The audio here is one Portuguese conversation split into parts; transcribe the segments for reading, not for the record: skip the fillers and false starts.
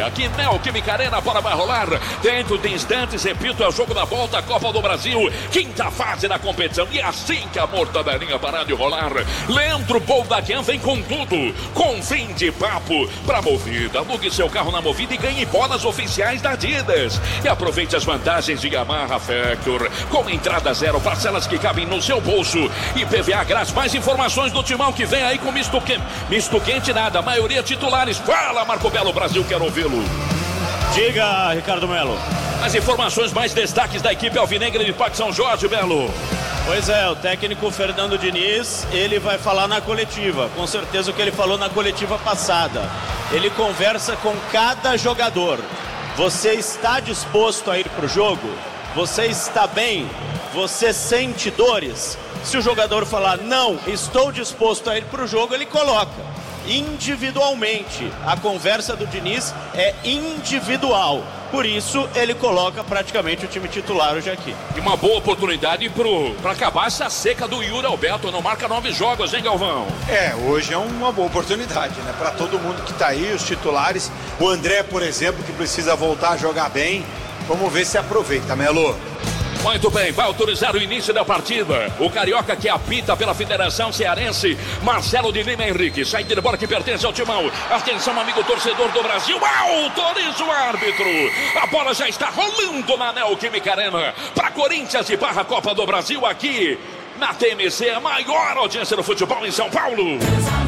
aqui, Neoquímica Arena, a bola vai rolar dentro de instantes, repito, é o jogo da volta, Copa do Brasil, quinta fase da competição, e assim que a mortadelinha parar de rolar, Leandro Boldaquian vem com tudo, com fim de papo pra Movida. Alugue seu carro na Movida e ganhe bolas oficiais da Adidas, e aproveite as vantagens de Yamaha Factor, com entrada zero, parcelas que cabem no seu bolso, e PVA grátis. Mais informações do timão que vem aí com misto quente nada, maioria titulares. Fala, Marco Belo, Brasil, quero ouvi-lo. Diga, Ricardo Melo. As informações, mais destaques da equipe alvinegra de Parque São Jorge, Belo. Pois é, o técnico Fernando Diniz, ele vai falar na coletiva, com certeza o que ele falou na coletiva passada. Ele conversa com cada jogador. Você está disposto a ir para o jogo? Você está bem? Você sente dores? Se o jogador falar, não, estou disposto a ir para o jogo, ele coloca individualmente. A conversa do Diniz é individual. Por isso, ele coloca praticamente o time titular hoje aqui. E uma boa oportunidade para acabar essa seca do Yuri Alberto. Não marca 9 jogos, hein, Galvão? Hoje é uma boa oportunidade, né? Para todo mundo que tá aí, os titulares. O André, por exemplo, que precisa voltar a jogar bem. Vamos ver se aproveita, Melo. Muito bem, vai autorizar o início da partida. O carioca que apita pela Federação Cearense, Marcelo de Lima Henrique. Saída de bola que pertence ao timão. Atenção, amigo torcedor do Brasil. Autoriza o árbitro. A bola já está rolando na Neoquímica Arena. Para Corinthians e barra Copa do Brasil aqui na TMC, a maior audiência do futebol em São Paulo.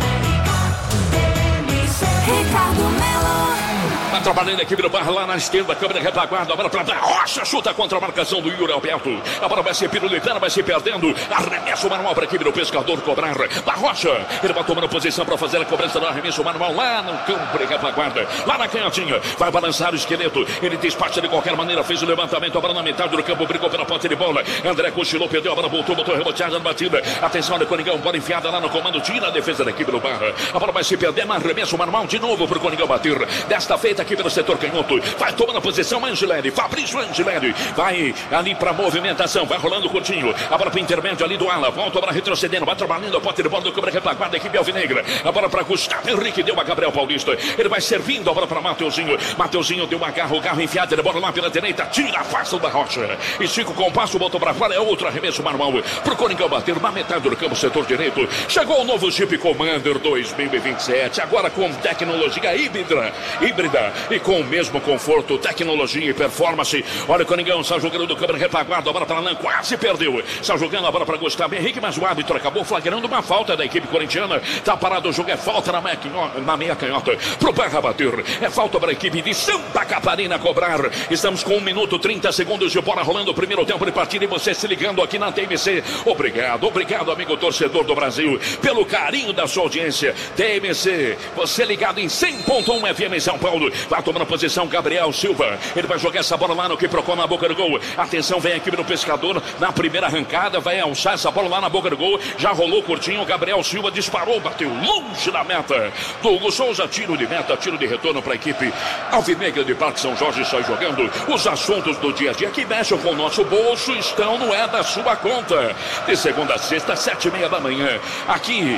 Ricardo Melo. Tá trabalhando a equipe do Barra lá na esquerda, câmera retaguarda, a bola pra Rocha, chuta contra a marcação do Yuri Alberto. A bola vai ser pirulitando, vai se perdendo. Arremesso manual para a equipe do Pescador cobrar. Da Rocha, ele vai tomando posição para fazer a cobrança do arremesso manual lá no campo de retaguarda, lá na canhotinha. Vai balançar o esqueleto, ele despacha de qualquer maneira, fez o levantamento, a bola na metade do campo, brigou pela ponta de bola. André cochilou, perdeu a bola, voltou, botou reboteada na batida. Atenção, do Coringão, bola enfiada lá no comando, tira a defesa da equipe do Barra. A bola vai se perdendo, arremesso manual de novo pro Coringão bater. Desta feita aqui pelo setor canhoto, vai tomando a posição Angelelli, Fabrício Angelelli, vai ali pra movimentação, vai rolando curtinho, a bola pro intermédio ali do ala, volta a bola retrocedendo, vai trabalhando a ponta de bola do câmera retaguarda da equipe alvinegra, a bola pra Gustavo Henrique, deu a Gabriel Paulista, ele vai servindo a bola pra Mateuzinho deu uma garra, o carro enfiado, ele bola lá pela direita, tira a face da Rocha, estica o compasso, botou pra fora, é outro arremesso manual, pro Coringão bater na metade do campo, setor direito, chegou o novo Jeep Commander 2027, agora com tecnologia híbrida e com o mesmo conforto, tecnologia e performance. Olha o Coringão, está jogando do câmera retaguarda, a bola para Alain, quase perdeu. Está jogando a bola para Gustavo Henrique, mas o árbitro acabou flagrando uma falta da equipe corintiana. Está parado o jogo, é falta na meia canhota. Pro Barra bater, é falta para a equipe de Santa Catarina cobrar. Estamos com 1 minuto 30 segundos de bola rolando o primeiro tempo de partida e você se ligando aqui na TMC. Obrigado, amigo torcedor do Brasil, pelo carinho da sua audiência. TMC, você ligado em 100.1 FM em São Paulo. Vai tomando posição Gabriel Silva, ele vai jogar essa bola lá no que procura na boca do gol. Atenção, vem a equipe do Pescador na primeira arrancada, vai alçar essa bola lá na boca do gol, já rolou curtinho, Gabriel Silva disparou, bateu longe da meta. Douglas Souza, tiro de meta, tiro de retorno para a equipe alvinegra de Parque São Jorge, sai jogando. Os assuntos do dia a dia que mexem com o nosso bolso estão no é da sua conta. De segunda a sexta, 7h30 da manhã, aqui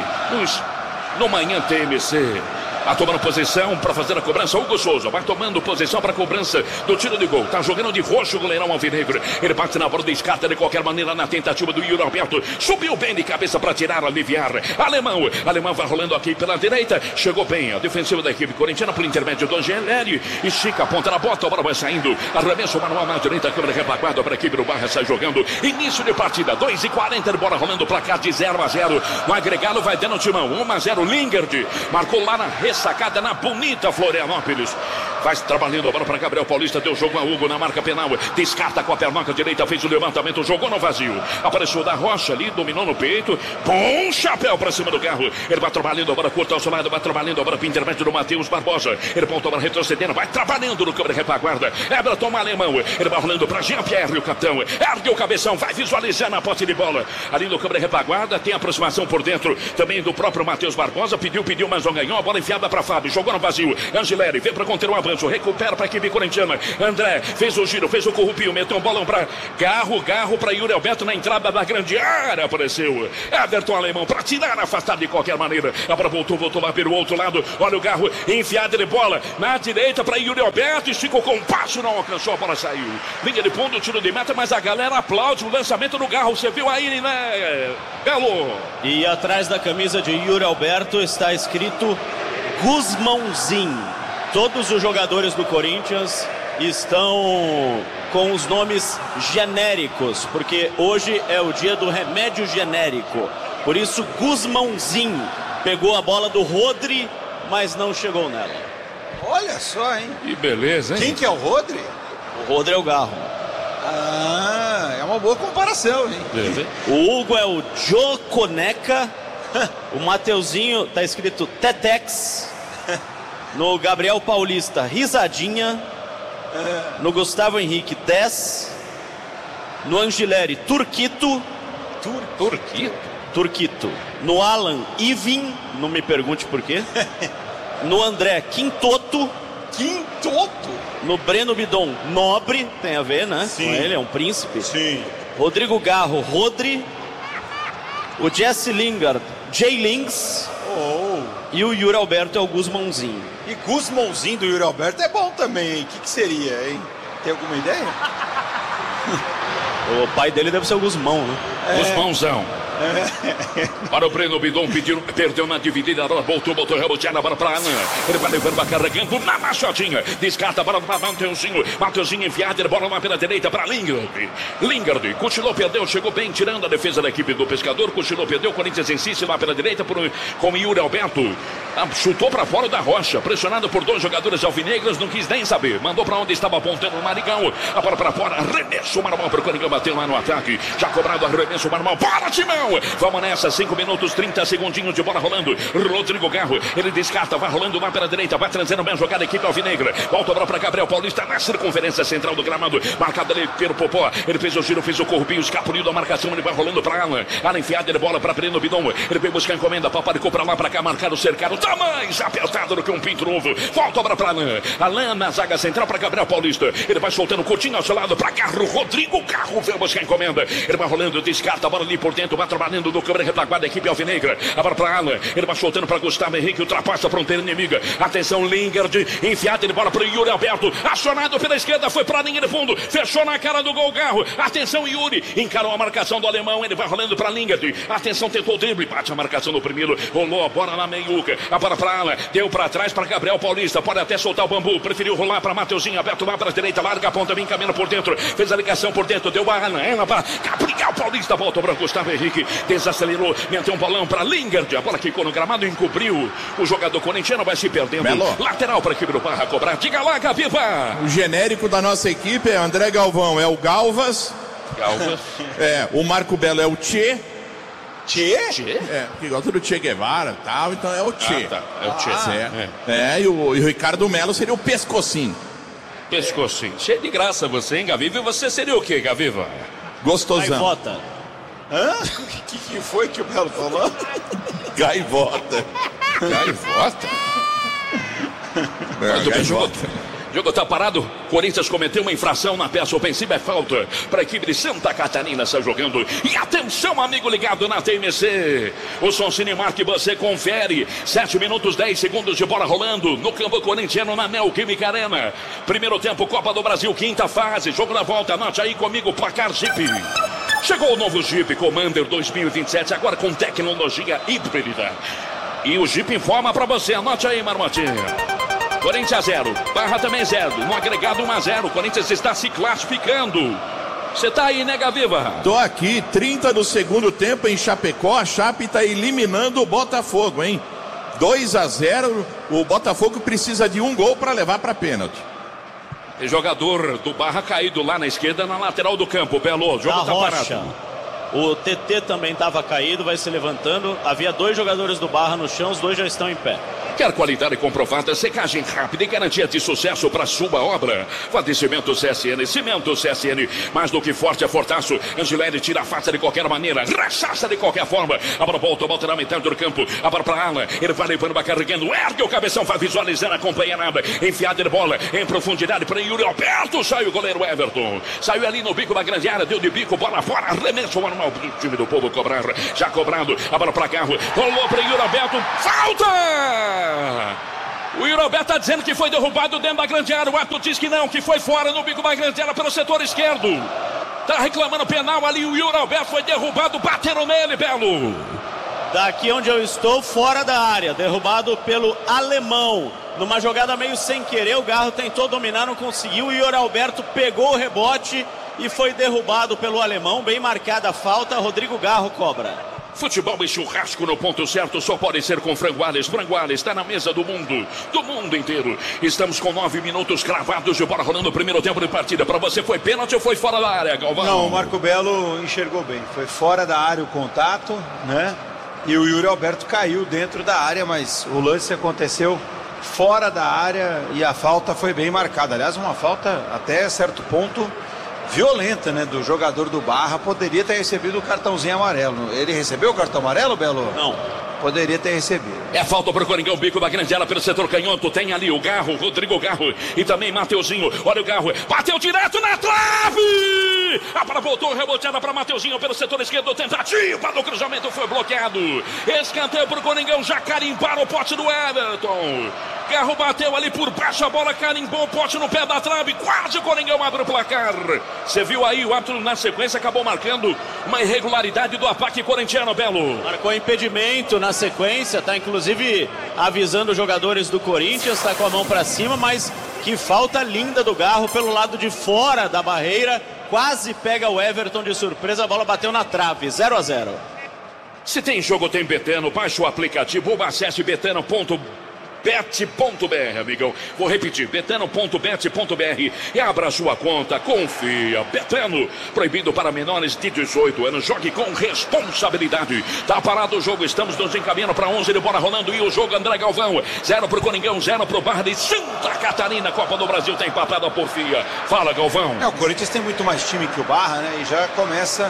no Manhã TMC. Tá tomando posição para fazer a cobrança. Hugo Souza vai tomando posição para a cobrança do tiro de gol. Tá jogando de roxo o goleirão alvinegro. Ele bate na bola, descarta de qualquer maneira na tentativa do Yuri Alberto. Subiu bem de cabeça para tirar, aliviar. Alemão vai rolando aqui pela direita. Chegou bem a defensiva da equipe corintiana por intermédio do Angelelli. Estica a ponta na bota, a bola vai saindo. Arremesso manual na direita, câmera repaguada para a equipe do Barra, sai jogando. Início de partida, 2h40 de bola rolando, placar de 0-0. No agregado vai dando o timão, 1-0. Lingard marcou lá na sacada na bonita Florianópolis. Vai trabalhando a bola para Gabriel Paulista, deu jogo a Hugo na marca penal, descarta com a pernoca direita, fez o levantamento, jogou no vazio, apareceu da Rocha ali, dominou no peito, bom chapéu para cima do carro, ele vai trabalhando a bola curta ao seu lado, vai trabalhando a bola para o intermédio do Matheus Barbosa, ele pontou a bola retrocedendo, vai trabalhando no câmera retaguarda, Everton Alemão, ele vai rolando para Jean-Pierre, o capitão, ergue o cabeção, vai visualizando a posse de bola, ali no câmera retaguarda, tem aproximação por dentro, também do próprio Matheus Barbosa, pediu, mas não ganhou, a bola enfiada para Fábio, jogou no vazio, Angelelli, veio para conter o avanço, balanço, recupera para a equipe corintiana. André fez o giro, fez o corrupio, meteu um bolão para Garro para Yuri Alberto na entrada da grande área, apareceu Everton Alemão para tirar, afastado de qualquer maneira. Agora voltou lá pelo outro lado, olha o Garro enfiado de bola na direita para Yuri Alberto, esticou com um passo, não alcançou, a bola saiu. Linha de fundo, tiro de meta, mas a galera aplaude o lançamento do Garro, você viu aí, né, Galo? E atrás da camisa de Yuri Alberto está escrito Guzmãozinho. Todos os jogadores do Corinthians estão com os nomes genéricos, porque hoje é o dia do remédio genérico. Por isso, Guzmãozinho pegou a bola do Rodri, mas não chegou nela. Olha só, hein? Que beleza, hein? Quem que é o Rodri? O Rodri é o Garro. Ah, é uma boa comparação, hein? O Hugo é o Joconeca. O Mateuzinho tá escrito Tetex. No Gabriel Paulista, Risadinha. No Gustavo Henrique, 10. No Angileri, Turquito. Turquito. No Alan, Ivin. Não me pergunte por quê. No André, Quintoto. No Breno Bidon, Nobre. Tem a ver, né? Sim. Com ele, é um príncipe. Sim. Rodrigo Garro, Rodri. O Jesse Lingard, Jay Lings. E o Yuri Alberto é o Guzmãozinho. E Guzmãozinho do Yuri Alberto é bom também, hein? O que seria, hein? Tem alguma ideia? O pai dele deve ser o Guzmão, né? Guzmãozão. Para o Breno Bidon, perdeu na dividida, agora voltou rebotear a bola para Alan. Ele vai levando, vai carregando na machadinha. Descarta a bola para Mateuzinho enfiado, bola lá pela direita para Lingard. Cochilou, perdeu, chegou bem, tirando a defesa da equipe do Pescador. Cochilou, perdeu, Corinthians insiste lá pela direita com Yuri Alberto. Chutou para fora da rocha, pressionado por dois jogadores alvinegros, não quis nem saber. Mandou para onde estava apontando o Marigão. A bola para fora, arremesso, o Marmão para o Coringão, bateu lá no ataque. Já cobrado, arremesso, o Marmão, para Timão! Vamos nessa, 5 minutos, 30 segundinhos de bola rolando. Rodrigo Garro, ele descarta, vai rolando lá pela direita, vai trazendo bem jogada a equipe alvinegra. Volta a bola para Gabriel Paulista na circunferência central do gramado. Marcado ali pelo Popó. Ele fez o giro, fez o corrupio, escapuliu da marcação. Ele vai rolando para Alan. Alan enfiada de bola para Breno Bidon. Ele veio buscar a encomenda, paparicou para lá, para cá, marcado, cercado. Tá mais apertado do que um pinto novo. Volta a bola para Alan. Alan na zaga central para Gabriel Paulista. Ele vai soltando o Coutinho ao seu lado para Garro. Rodrigo Garro veio buscar a encomenda. Ele vai rolando, descarta a bola ali por dentro, vai trabalhando do câmera retaguarda da equipe alvinegra. Agora para Alan, ele vai soltando para Gustavo Henrique, ultrapassa a fronteira inimiga. Atenção, Lingard, enfiado de bola para Yuri Alberto, acionado pela esquerda, foi para a linha de fundo, fechou na cara do gol Garro. Atenção, Yuri, encarou a marcação do alemão, ele vai rolando para Lingard. Atenção, tentou o drible, bate a marcação no primeiro, rolou a bola na meiuca. A bola para Alan, deu para trás para Gabriel Paulista, pode até soltar o bambu, preferiu rolar para Mateuzinho, aberto lá para a direita, larga a ponta, vem caminhando por dentro, fez a ligação por dentro, deu a Alan, ela para Gabriel Paulista, volta para Gustavo Henrique, desacelerou, meteu um balão para Lingard, a bola quicou no gramado, encobriu o jogador corintiano, vai se perdendo. Melo. Lateral para a equipe do Barra cobrar, diga lá, Gaviva. O genérico da nossa equipe é André Galvão, é o Galvas. O Marco Belo é o Tchê. Tchê? É, que gosta do Che Guevara e tal, então é o Tchê. É o Tchê. E o Ricardo Melo seria o Pescocinho. Pescocinho. Cheio de graça você, hein, Gaviva? E você seria o quê, Gaviva? Gostosão. Gaivota. Hã? O que foi que o Belo falou? Gaivota. Gaivota? O jogo tá parado, Corinthians cometeu uma infração na peça ofensiva, é falta para a equipe de Santa Catarina, está jogando. E atenção, amigo ligado na TMC, o Som Cinemark, você confere, 7 minutos 10 segundos de bola rolando no campo corintiano, na Neoquímica Arena. Primeiro tempo, Copa do Brasil, quinta fase, jogo na volta, anote aí comigo, placar Jeep. Chegou o novo Jeep Commander 2027, agora com tecnologia híbrida. E o Jeep informa para você, anote aí, Marmotinha. Corinthians 0, Barra também 0, no agregado 1-0, Corinthians está se classificando. Você tá aí, né, Gaviva? Tô aqui, 30 do segundo tempo em Chapecó, a Chape tá eliminando o Botafogo, hein? 2-0, o Botafogo precisa de um gol para levar para pênalti. Tem jogador do Barra caído lá na esquerda, na lateral do campo, Belo, o jogo tá parado. O TT também estava caído, vai se levantando. Havia 2 jogadores do Barra no chão, os 2 já estão em pé. Quer qualidade comprovada, secagem rápida e garantia de sucesso para sua obra? Fornecimento CSN, cimento CSN, mais do que forte é fortaço. Angelelli tira a faça de qualquer maneira, rechaça de qualquer forma. A bola volta na metade do campo, a bola para ala, ele vai levando, vai carregando, ergue o cabeção, vai visualizando, acompanha nada. Enfiada de bola, em profundidade para Yuri Alberto, sai o goleiro Everton. Saiu ali no bico da grande área, deu de bico, bola fora, arremesso manual do time do povo cobrar. Já cobrado, a bola para carro, rolou para Yuri Alberto, falta! O Yuri Alberto está dizendo que foi derrubado dentro da grande área. O árbitro diz que não, que foi fora no bico da grande área pelo setor esquerdo. Está reclamando penal ali. O Yuri Alberto foi derrubado, bateram nele, Belo. Daqui onde eu estou, fora da área, derrubado pelo alemão. Numa jogada meio sem querer, o Garro tentou dominar, não conseguiu. O Yuri Alberto pegou o rebote e foi derrubado pelo alemão. Bem marcada a falta, Rodrigo Garro cobra. Futebol e churrasco no ponto certo só pode ser com Franguales. Franguales está na mesa do mundo inteiro. Estamos com 9 minutos cravados de bola rolando o primeiro tempo de partida. Para você foi pênalti ou foi fora da área, Galvão? Não, o Marco Belo enxergou bem. Foi fora da área o contato, né? E o Yuri Alberto caiu dentro da área, mas o lance aconteceu fora da área e a falta foi bem marcada. Aliás, uma falta até certo ponto violenta, né, do jogador do Barra. Poderia ter recebido o cartãozinho amarelo. Ele recebeu o cartão amarelo, Belo? Não. Poderia ter recebido. É falta para o Coringão, bico da grande área pelo setor canhoto. Tem ali o Garro, Rodrigo Garro e também Mateuzinho. Olha o Garro, bateu direto na trave! A bola voltou, reboteada para Mateuzinho pelo setor esquerdo. Tentativa do cruzamento foi bloqueado. Escanteio para o Coringão, já carimbaram o pote do Everton. Garro bateu ali por baixo, a bola carimbou o pote no pé da trave. Quase o Coringão abre o placar. Você viu aí, o árbitro na sequência acabou marcando uma irregularidade do ataque corintiano, Belo. Marcou impedimento na sequência, tá inclusive avisando os jogadores do Corinthians, tá com a mão para cima, mas que falta linda do Garro pelo lado de fora da barreira. Quase pega o Everton de surpresa, a bola bateu na trave, 0-0. Se tem jogo, tem Betano. Baixe o aplicativo ou acesse betano.bet.br, amigão. Vou repetir, betano.bet.br e abra sua conta, confia. Betano, proibido para menores de 18 anos. Jogue com responsabilidade. Tá parado o jogo, estamos nos encaminhando para 11 de bola rolando e o jogo, André Galvão. 0 pro Coringão, 0 pro Barra de Santa Catarina. Copa do Brasil tem empatado a porfia. Fala, Galvão. O Corinthians tem muito mais time que o Barra, né? E já começa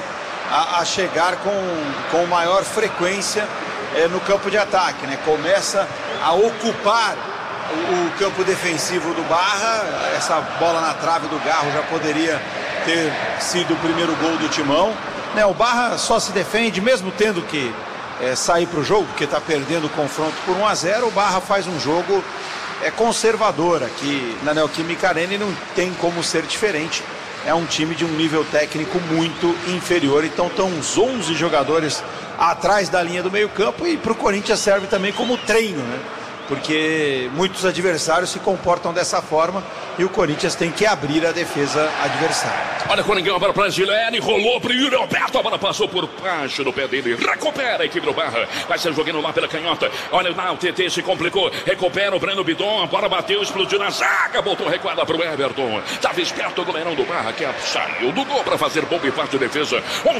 a chegar com maior frequência no campo de ataque, né? Começa a ocupar o campo defensivo do Barra. Essa bola na trave do Garro já poderia ter sido o primeiro gol do Timão, né? O Barra só se defende, mesmo tendo que sair para o jogo, porque está perdendo o confronto por 1-0. O Barra faz um jogo conservador aqui na Neoquímica Arena e não tem como ser diferente. É um time de um nível técnico muito inferior. Então estão uns 11 jogadores atrás da linha do meio campo e para o Corinthians serve também como treino, né? Porque muitos adversários se comportam dessa forma e o Corinthians tem que abrir a defesa adversária. Olha o Coringão, a bola para Gilene, rolou para o Yuri Alberto, a bola passou por baixo do pé dele, recupera a equipe do Barra, vai ser jogando lá pela canhota. Olha o TT se complicou, recupera o Breno Bidon, a bola bateu, explodiu na zaga, botou recuada para o Everton. Estava esperto o goleirão do Barra, que saiu do gol para fazer bom e parte de defesa.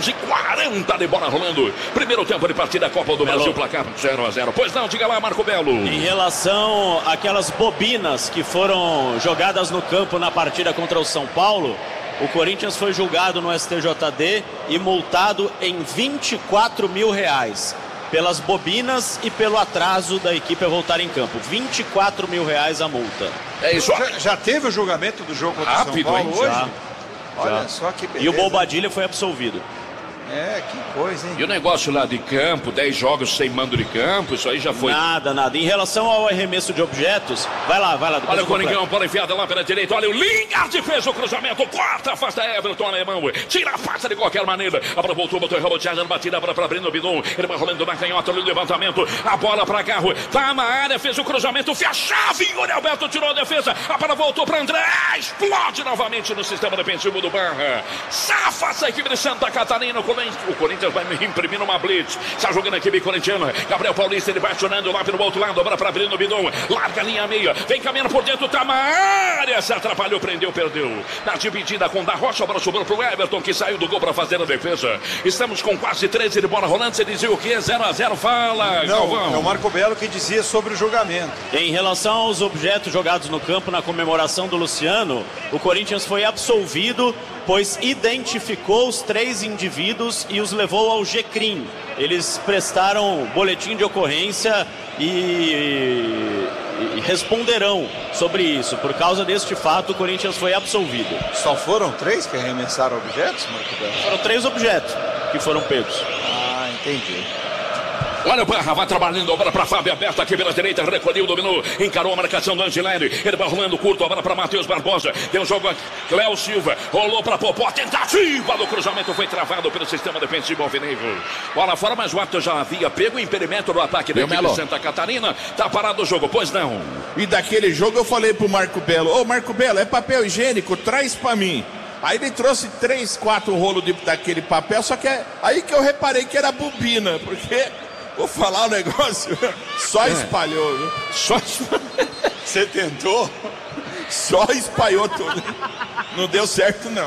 11:40 de bola rolando, primeiro tempo de partida, Copa do Brasil, placar 0-0. Pois não, diga lá, Marco Belo. Em relação àquelas bobinas que foram jogadas no campo na partida contra o São Paulo, o Corinthians foi julgado no STJD e multado em R$24 mil pelas bobinas e pelo atraso da equipe a voltar em campo. R$24 mil a multa. É isso. Já teve o julgamento do jogo contra o São Paulo hoje? Já. Olha só que beleza. E o Bobadilha foi absolvido. Que coisa, hein? E o negócio lá de campo, 10 jogos sem mando de campo, isso aí já foi. Nada. Em relação ao arremesso de objetos, vai lá. Olha o Coringão, bola enfiada lá pela direita. Olha o Lingard fez o cruzamento. Corta, afasta Everton, alemão. Tira a faça de qualquer maneira. A bola voltou, botou reboteada, batida para Breno Bidon. Ele vai rolando na canhota, no levantamento. A bola para Garro. Tá na área, fez o cruzamento. Fez a chave. Yuri Alberto tirou a defesa. A bola voltou para André. Explode novamente no sistema defensivo do Barra. Safa-se a equipe de Santa Catarina. O Corinthians vai imprimir uma blitz. Está jogando a equipe corintiana. Gabriel Paulista, ele vai acionando lá pelo outro lado. A bola para Breno Bidon. Larga a linha meia. Vem caminhando por dentro. Tá na área, se atrapalhou, prendeu, perdeu. Na dividida com Da Rocha, a bola sobrou pro Everton, que saiu do gol para fazer a defesa. Estamos com quase 13 de bola rolando. Você dizia o quê? 0-0, fala, Galvão. É o Marco Belo que dizia sobre o julgamento. Em relação aos objetos jogados no campo na comemoração do Luciano, o Corinthians foi absolvido, pois identificou os 3 indivíduos e os levou ao GCRIM. Eles prestaram boletim de ocorrência e responderão sobre isso. Por causa deste fato, o Corinthians foi absolvido. Só foram 3 que arremessaram objetos, Marco Belo? Foram 3 objetos que foram pegos. Ah, entendi. Olha o Barra, vai trabalhando, a bola para Fábio, aberta aqui pela direita, recolheu, dominou, encarou a marcação do Angelini, ele vai rolando curto, a bola para Matheus Barbosa, deu um jogo a Cléo Silva, rolou para Popó, tentativa do cruzamento, foi travado pelo sistema defensivo alvinegro. Bola fora, mas o árbitro já havia pego o impedimento do ataque da equipe de Santa Catarina, tá parado o jogo, pois não. E daquele jogo eu falei pro Marco Belo, ô Marco Belo, é papel higiênico, traz pra mim. Aí ele trouxe 3, 4 rolos daquele papel, só que é aí que eu reparei que era bobina, porque... Vou falar um negócio, só espalhou, viu? Só Você tentou? Só espalhou tudo. Não deu certo, não.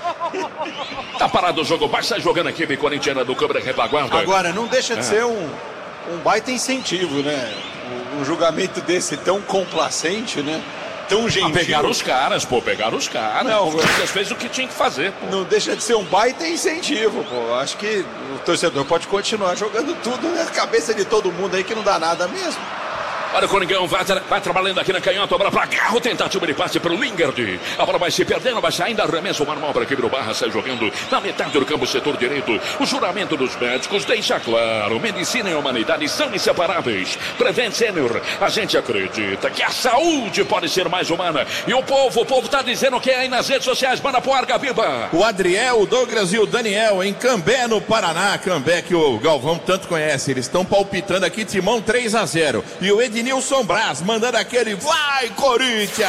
Tá parado o jogo, vai sair jogando a equipe corintiana do Câmara Repaguarda. Agora, não deixa de ser um baita incentivo, né? Um julgamento desse tão complacente, né? Tão gentil. Pegaram os caras, pô, pegaram os caras. Não, o Corinthians fez o que tinha que fazer, pô. Não deixa de ser um baita incentivo, pô. Acho que o torcedor pode continuar jogando tudo na cabeça de todo mundo aí que não dá nada mesmo. Olha o Coringão, vai trabalhando aqui na canhota, a bola para Garro, tentativa de passe para o Lingard. A bola vai se perdendo, vai saindo, arremessa o manual para quebrar o Barra, sai jogando na metade do campo, setor direito. O juramento dos médicos deixa claro, medicina e humanidade são inseparáveis. Prevent Senior, a gente acredita que a saúde pode ser mais humana. E o povo tá dizendo que é aí nas redes sociais, manda pro ar, Gabiba. O Adriel, o Douglas e o Daniel em Cambé, no Paraná. Cambé que o Galvão tanto conhece, eles estão palpitando aqui, Timão 3-0. E o Ednilson Braz mandando aquele vai Corinthians!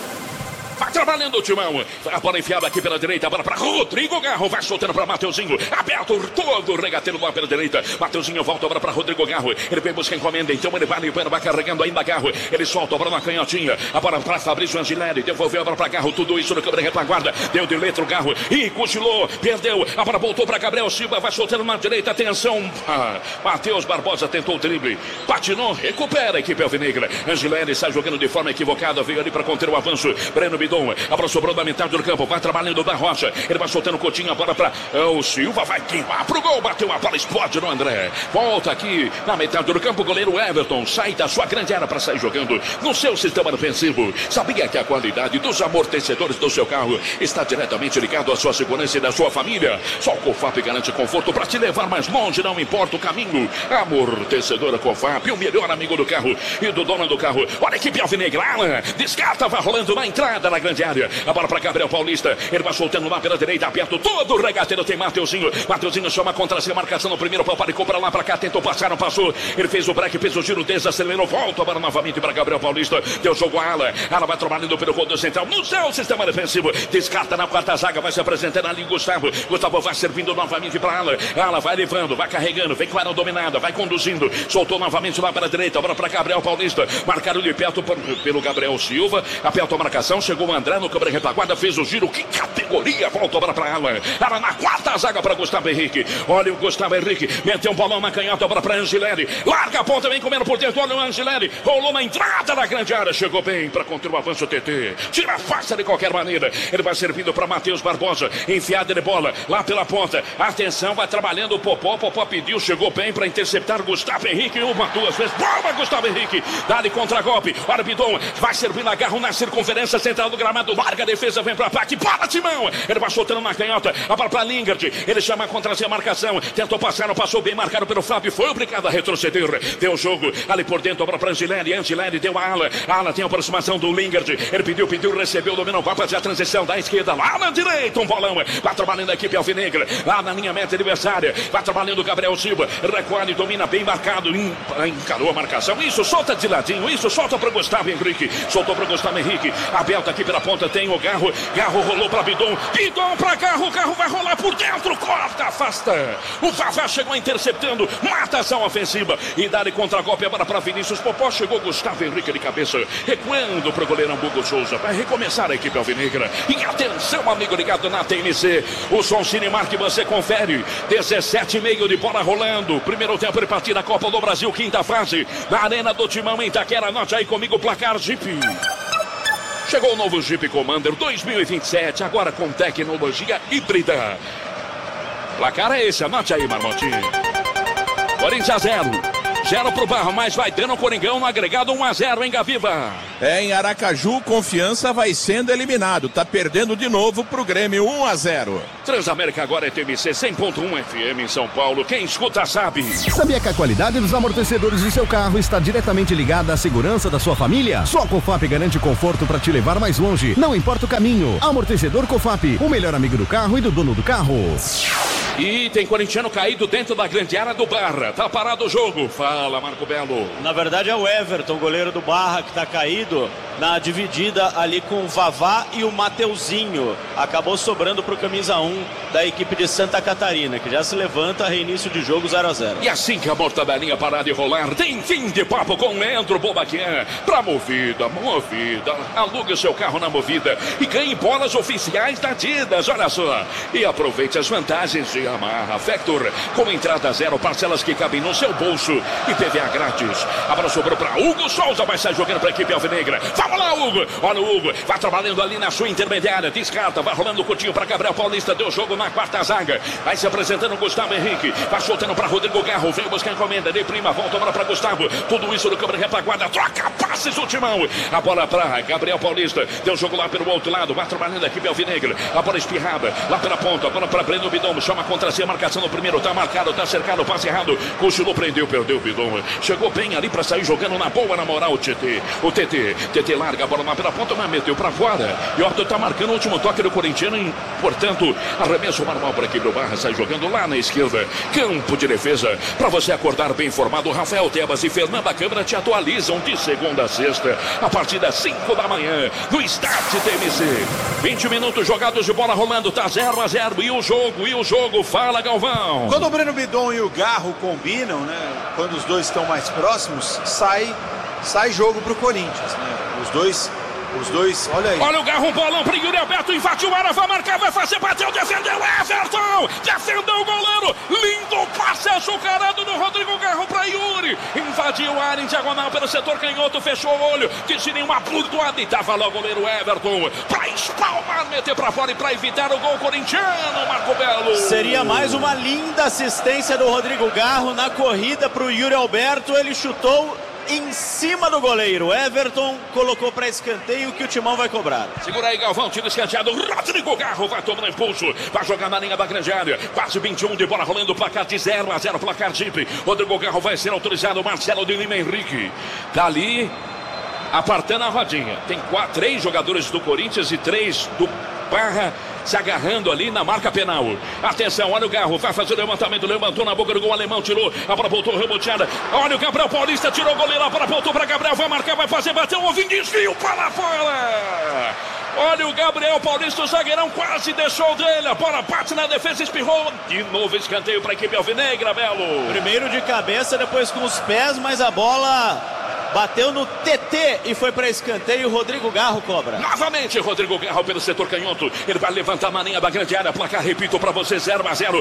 Vai trabalhando o Timão. A bola enfiada aqui pela direita. A bola para Rodrigo Garro. Vai soltando para Mateuzinho. Aberto todo o regateiro lá pela direita. Mateuzinho volta a bola para Rodrigo Garro. Ele vem buscar encomenda. Então ele vai limpando, vai carregando ainda Garro. Ele solta a bola na canhotinha. A bola para Fabrício Angileri. Devolveu a bola para Garro. Tudo isso no câmera retaguarda. Deu de letra o Garro. E cochilou. Perdeu. A bola voltou para Gabriel Silva. Vai soltando na direita. Atenção. Matheus Barbosa tentou o drible. Patinou. Recupera a equipe alvinegra. Angileri sai jogando de forma equivocada. Veio ali para conter o avanço. Breno Bidon. A bola sobrou da metade do campo. Vai trabalhando da Rocha. Ele vai soltando o Coutinho. A bola para o Silva. Vai queimar pro gol. Bateu a bola. Explode no André. Volta aqui na metade do campo. O goleiro Everton sai da sua grande área para sair jogando no seu sistema defensivo. Sabia que a qualidade dos amortecedores do seu carro está diretamente ligado à sua segurança e da sua família? Só o Cofap garante conforto para te levar mais longe. Não importa o caminho. Amortecedora Cofap, o melhor amigo do carro e do dono do carro. Olha a equipe alvinegra. Alan descarta. Vai rolando na entrada na grande área. A bola para Gabriel Paulista. Ele vai soltando lá pela direita, aberto todo o regateiro. Tem Mateuzinho. Mateuzinho chama contra si a marcação no primeiro pau. Paricou para lá, para cá. Tentou passar, não passou. Ele fez o break, fez o giro, desacelerou. Volta a bola novamente para Gabriel Paulista. Deu jogo a Ala. Ala vai trabalhando pelo corredor central. No seu sistema defensivo. Descarta na quarta zaga. Vai se apresentando ali Gustavo. Gustavo vai servindo novamente para Ala. Ala vai levando, vai carregando. Vem com a área dominada. Vai conduzindo. Soltou novamente lá para a direita. A bola para Gabriel Paulista. Marcaram de perto pelo Gabriel Silva. Aperta a marcação. Chegou o André no câmera retaguarda, fez o giro, que categoria, volta a bola para Alan, Alan na quarta zaga para Gustavo Henrique, olha o Gustavo Henrique, meteu um bolão na canhota, a bola para Angileri, larga a ponta, vem comendo por dentro, olha o Angileri, rolou na entrada da grande área, chegou bem para conter o avanço TT, tira a farsa de qualquer maneira, ele vai servindo para Matheus Barbosa, enfiada de bola, lá pela ponta, atenção, vai trabalhando o Popó pediu, chegou bem para interceptar Gustavo Henrique, uma, duas vezes, boa Gustavo Henrique, dá-lhe contra-golpe, olha o Bidon, vai servindo, agarra na circunferência central do gramado, larga a defesa, vem para ataque, para Timão, ele vai soltando na canhota, a bola para Lingard, ele chama contra si a marcação, tentou passar, não passou bem, marcado pelo Fábio, foi obrigado a retroceder, deu o jogo, ali por dentro, a bola para Angileri deu a Ala tem a aproximação do Lingard, ele pediu, recebeu, dominou, vai fazer a transição da esquerda, lá na direita, um bolão, vai trabalhando a equipe alvinegra, lá na linha meta adversária, vai trabalhando o Gabriel Silva, recolhe, domina bem marcado, encarou a marcação, isso, solta de ladinho, isso, solta para Gustavo Henrique, soltou para Gustavo Henrique, aberto aqui pela ponta, tem o Garro rolou para Bidon, Bidon pra Garro, o Garro vai rolar por dentro, corta, afasta. O Vavá chegou interceptando, mata a ação ofensiva e dá-lhe contra-golpe agora para Vinícius Popó. Chegou Gustavo Henrique de cabeça, recuando para o goleirão Hugo Souza. Vai recomeçar a equipe alvinegra. E atenção, amigo ligado na TNC. O som Cinemark que você confere. 17,5 de bola rolando. Primeiro tempo de partida, Copa do Brasil, quinta fase. Na Arena do Timão, em Itaquera. Anote aí comigo o placar, Jeep. Chegou o novo Jeep Commander 2027, agora com tecnologia híbrida. Placar é esse, anote aí, Marmotinho. Corinthians 0. 0 pro Barra, mas vai dando o Coringão no agregado 1-0 em Gaviva. Em Aracaju, Confiança vai sendo eliminado. Tá perdendo de novo pro Grêmio 1-0. Transamérica agora é TMC 100.1 FM em São Paulo. Quem escuta sabe. Sabia que a qualidade dos amortecedores do seu carro está diretamente ligada à segurança da sua família? Só a Cofap garante conforto para te levar mais longe. Não importa o caminho. Amortecedor Cofap, o melhor amigo do carro e do dono do carro. E tem corintiano caído dentro da grande área do Barra. Tá parado o jogo. Fala, Marco Belo. Na verdade é o Everton, goleiro do Barra, que tá caído na dividida ali com o Vavá e o Mateuzinho. Acabou sobrando pro camisa 1 da equipe de Santa Catarina, que já se levanta, reinício de jogo 0-0. E assim que a mortadelinha parar de rolar, tem fim de papo com Leandro Bobaquian. Pra Movida, alugue o seu carro na Movida e ganhe bolas oficiais da Adidas, olha só. E aproveite as vantagens de Yamaha Factor, com entrada 0, parcelas que cabem no seu bolso e PVA grátis. A bola sobrou pra Hugo Souza, vai sair jogando pra equipe alvinegra. Vamos lá, Hugo. Olha o Hugo, vai trabalhando ali na sua intermediária, descarta, vai rolando o curtinho pra Gabriel Paulista, deu jogo na quarta zaga. Vai se apresentando o Gustavo Henrique, vai soltando pra Rodrigo Garro, veio buscar encomenda, de prima, volta agora pra Gustavo. Tudo isso no câmera retaguarda, troca passes do Timão. A bola pra Gabriel Paulista, deu jogo lá pelo outro lado, vai trabalhando a equipe alvinegra. A bola espirrada, lá pela ponta, a bola pra Breno Bidon, chama contra si, a marcação no primeiro, tá marcado, tá cercado, passe errado, cochilou, prendeu, perdeu o Bidon. Chegou bem ali pra sair jogando na boa, na moral, o TT larga a bola lá pela ponta, mas meteu pra fora. E o Otto tá marcando o último toque do corintiano, e, portanto, arremesso manual para aqui do Barra, sai jogando lá na esquerda. Campo de defesa, pra você acordar bem informado. Rafael Tebas e Fernanda Câmara te atualizam de segunda a sexta, a partir das 5 da manhã, no Start TMC. 20 minutos jogados de bola rolando, tá 0-0. E o jogo, fala, Galvão. Quando o Breno Bidon e o Garro combinam, né? Quando os dois estão mais próximos, sai jogo pro Corinthians, né? Os dois, olha aí. Olha o Garro, um bolão pro Yuri Alberto, invadiu a área, vai marcar, vai fazer, bateu, defendeu, Everton! Defendeu o goleiro, lindo passe açucarado do Rodrigo Garro pra Yuri. Invadiu a área em diagonal pelo setor canhoto, fechou o olho, que se nenhuma flutuada, e tava lá o goleiro Everton pra espalmar, meter pra fora e pra evitar o gol corintiano, Marco Belo. Seria mais uma linda assistência do Rodrigo Garro na corrida pro Yuri Alberto, ele chutou em cima do goleiro. Everton colocou para escanteio que o Timão vai cobrar. Segura aí, Galvão, tiro escanteado. Rodrigo Garro vai tomando impulso, vai jogar na linha da grande área. Quase 21 de bola rolando, placar de 0-0, placar Jeep. Rodrigo Garro vai ser autorizado. Marcelo de Lima Henrique tá ali apartando a rodinha. Tem 3 jogadores do Corinthians e 3 do Barra se agarrando ali na marca penal. Atenção, olha o Garro, vai fazer o levantamento, levantou na boca do gol, o alemão tirou, a bola voltou reboteada. Olha o Gabriel Paulista, tirou o goleiro, a bola voltou para Gabriel, vai marcar, vai fazer, bateu, houve desvio para fora. Olha o Gabriel Paulista, o zagueirão quase deixou dele, a bola bate na defesa, espirrou, de novo escanteio para a equipe alvinegra, Belo. Primeiro de cabeça, depois com os pés, mas a bola bateu no TT e foi para escanteio. Rodrigo Garro cobra. Novamente Rodrigo Garro pelo setor canhoto. Ele vai levantar a maninha da grande área. Placar, repito para você, 0-0.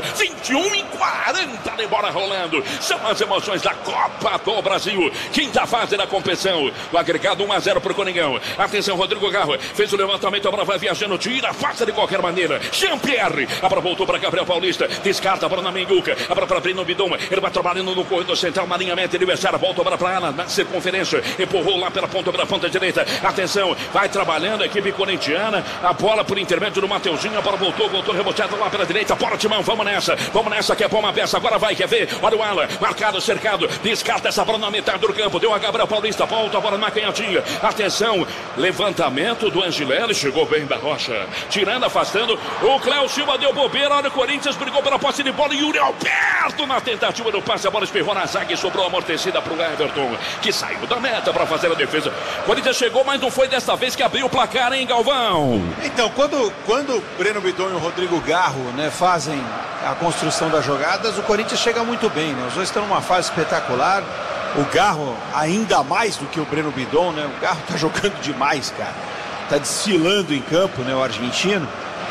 21:40 de bola rolando. São as emoções da Copa do Brasil. Quinta fase da competição. O agregado 1-0 para o Coringão. Atenção, Rodrigo Garro fez o levantamento. A bola vai viajando. Tira, faça de qualquer maneira. Jean-Pierre. A bola voltou para Gabriel Paulista. Descarta a bola na Menguca. A bola para Breno Bidon. Ele vai trabalhando no corredor central. Na linha meta adversária. Volta a bola para ela na circunferência. Empurrou lá pela ponta direita. Atenção, vai trabalhando a equipe corintiana. A bola por intermédio do Mateuzinho. A bola voltou reboteada lá pela direita. Bola, Timão, vamos nessa que é bom uma peça. Agora vai, quer ver? Olha o Alan, marcado, cercado. Descarta essa bola na metade do campo. Deu a Gabriel Paulista, volta a bola na canhotinha. Atenção, levantamento do Angelelli. Chegou bem da Rocha, tirando, afastando. O Cléo Silva deu bobeira. Olha o Corinthians, brigou pela posse de bola. Yuri Alberto na tentativa do passe. A bola espirrou na zaga e sobrou amortecida pro Everton, que saiu da meta para fazer a defesa. O Corinthians chegou, mas não foi desta vez que abriu o placar, hein, Galvão? Então, quando o Breno Bidon e o Rodrigo Garro, né, fazem a construção das jogadas, o Corinthians chega muito bem, né? Os dois estão numa fase espetacular. O Garro ainda mais do que o Breno Bidon, né? O Garro tá jogando demais, cara. Tá desfilando em campo, né, o argentino.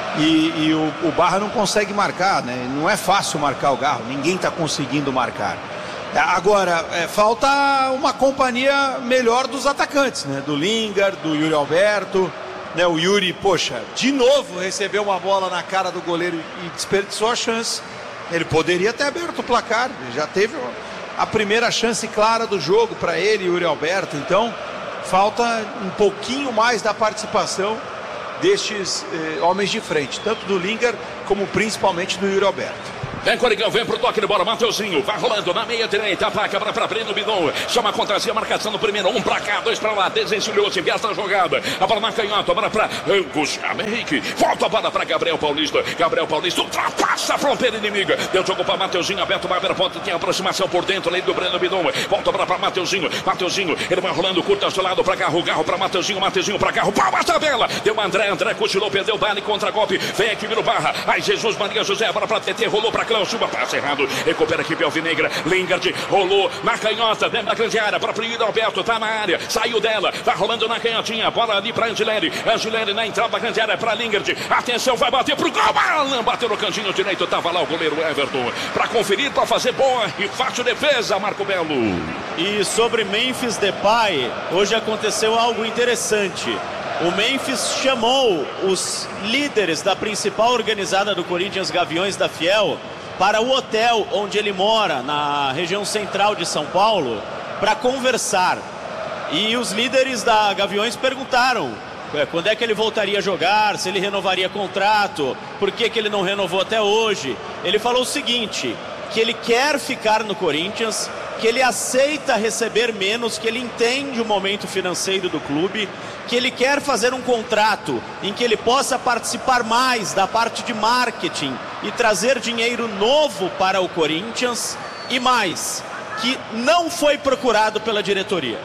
E o Barra não consegue marcar, né? Não é fácil marcar o Garro, ninguém tá conseguindo marcar. Agora, falta uma companhia melhor dos atacantes, né? Do Lingard, do Yuri Alberto, né? O Yuri, poxa, de novo recebeu uma bola na cara do goleiro e desperdiçou a chance. Ele poderia ter aberto o placar, já teve a primeira chance clara do jogo para ele, Yuri Alberto. Então, falta um pouquinho mais da participação destes homens de frente, tanto do Lingard como principalmente do Yuri Alberto. Vem, Coringão, vem pro toque de bola, Mateuzinho, vai rolando na meia direita, ataca para Breno Bidon, chama contra si a marcação no primeiro, 1 para cá, 2 para lá, desencilhou, se investe na jogada, a bola na canhota, a bola para Gustavo Henrique, volta a bola para Gabriel Paulista ultrapassa a fronteira inimiga, deu jogo para Mateuzinho, aberto, vai ver a ponta, tem aproximação por dentro, ali do Breno Bidon, volta a bola para Mateuzinho, ele vai rolando, curta ao lado para Garro para Mateuzinho para Garro, palma a tabela, deu André cochilou, perdeu o baile, contra-golpe, vem aqui, vira o Barra, aí Jesus, Maria José, bola para TT, rolou para Chuba, passe errado, recupera a equipe alvinegra, Lingard rolou na canhota, dentro da grande área, para Yuri Alberto, tá na área, saiu dela, tá rolando na canhotinha, bola ali para Angileri na entrada da grande área, para Lingard, atenção, vai bater pro gol, bateu no cantinho direito, tava lá o goleiro Everton, para conferir, para fazer boa e fácil defesa, Marco Belo. E sobre Memphis Depay, hoje aconteceu algo interessante. O Memphis chamou os líderes da principal organizada do Corinthians, Gaviões da Fiel, para o hotel onde ele mora, na região central de São Paulo, para conversar. E os líderes da Gaviões perguntaram quando é que ele voltaria a jogar, se ele renovaria contrato, por que ele não renovou até hoje. Ele falou o seguinte, que ele quer ficar no Corinthians, que ele aceita receber menos, que ele entende o momento financeiro do clube, que ele quer fazer um contrato em que ele possa participar mais da parte de marketing e trazer dinheiro novo para o Corinthians, e mais, que não foi procurado pela diretoria.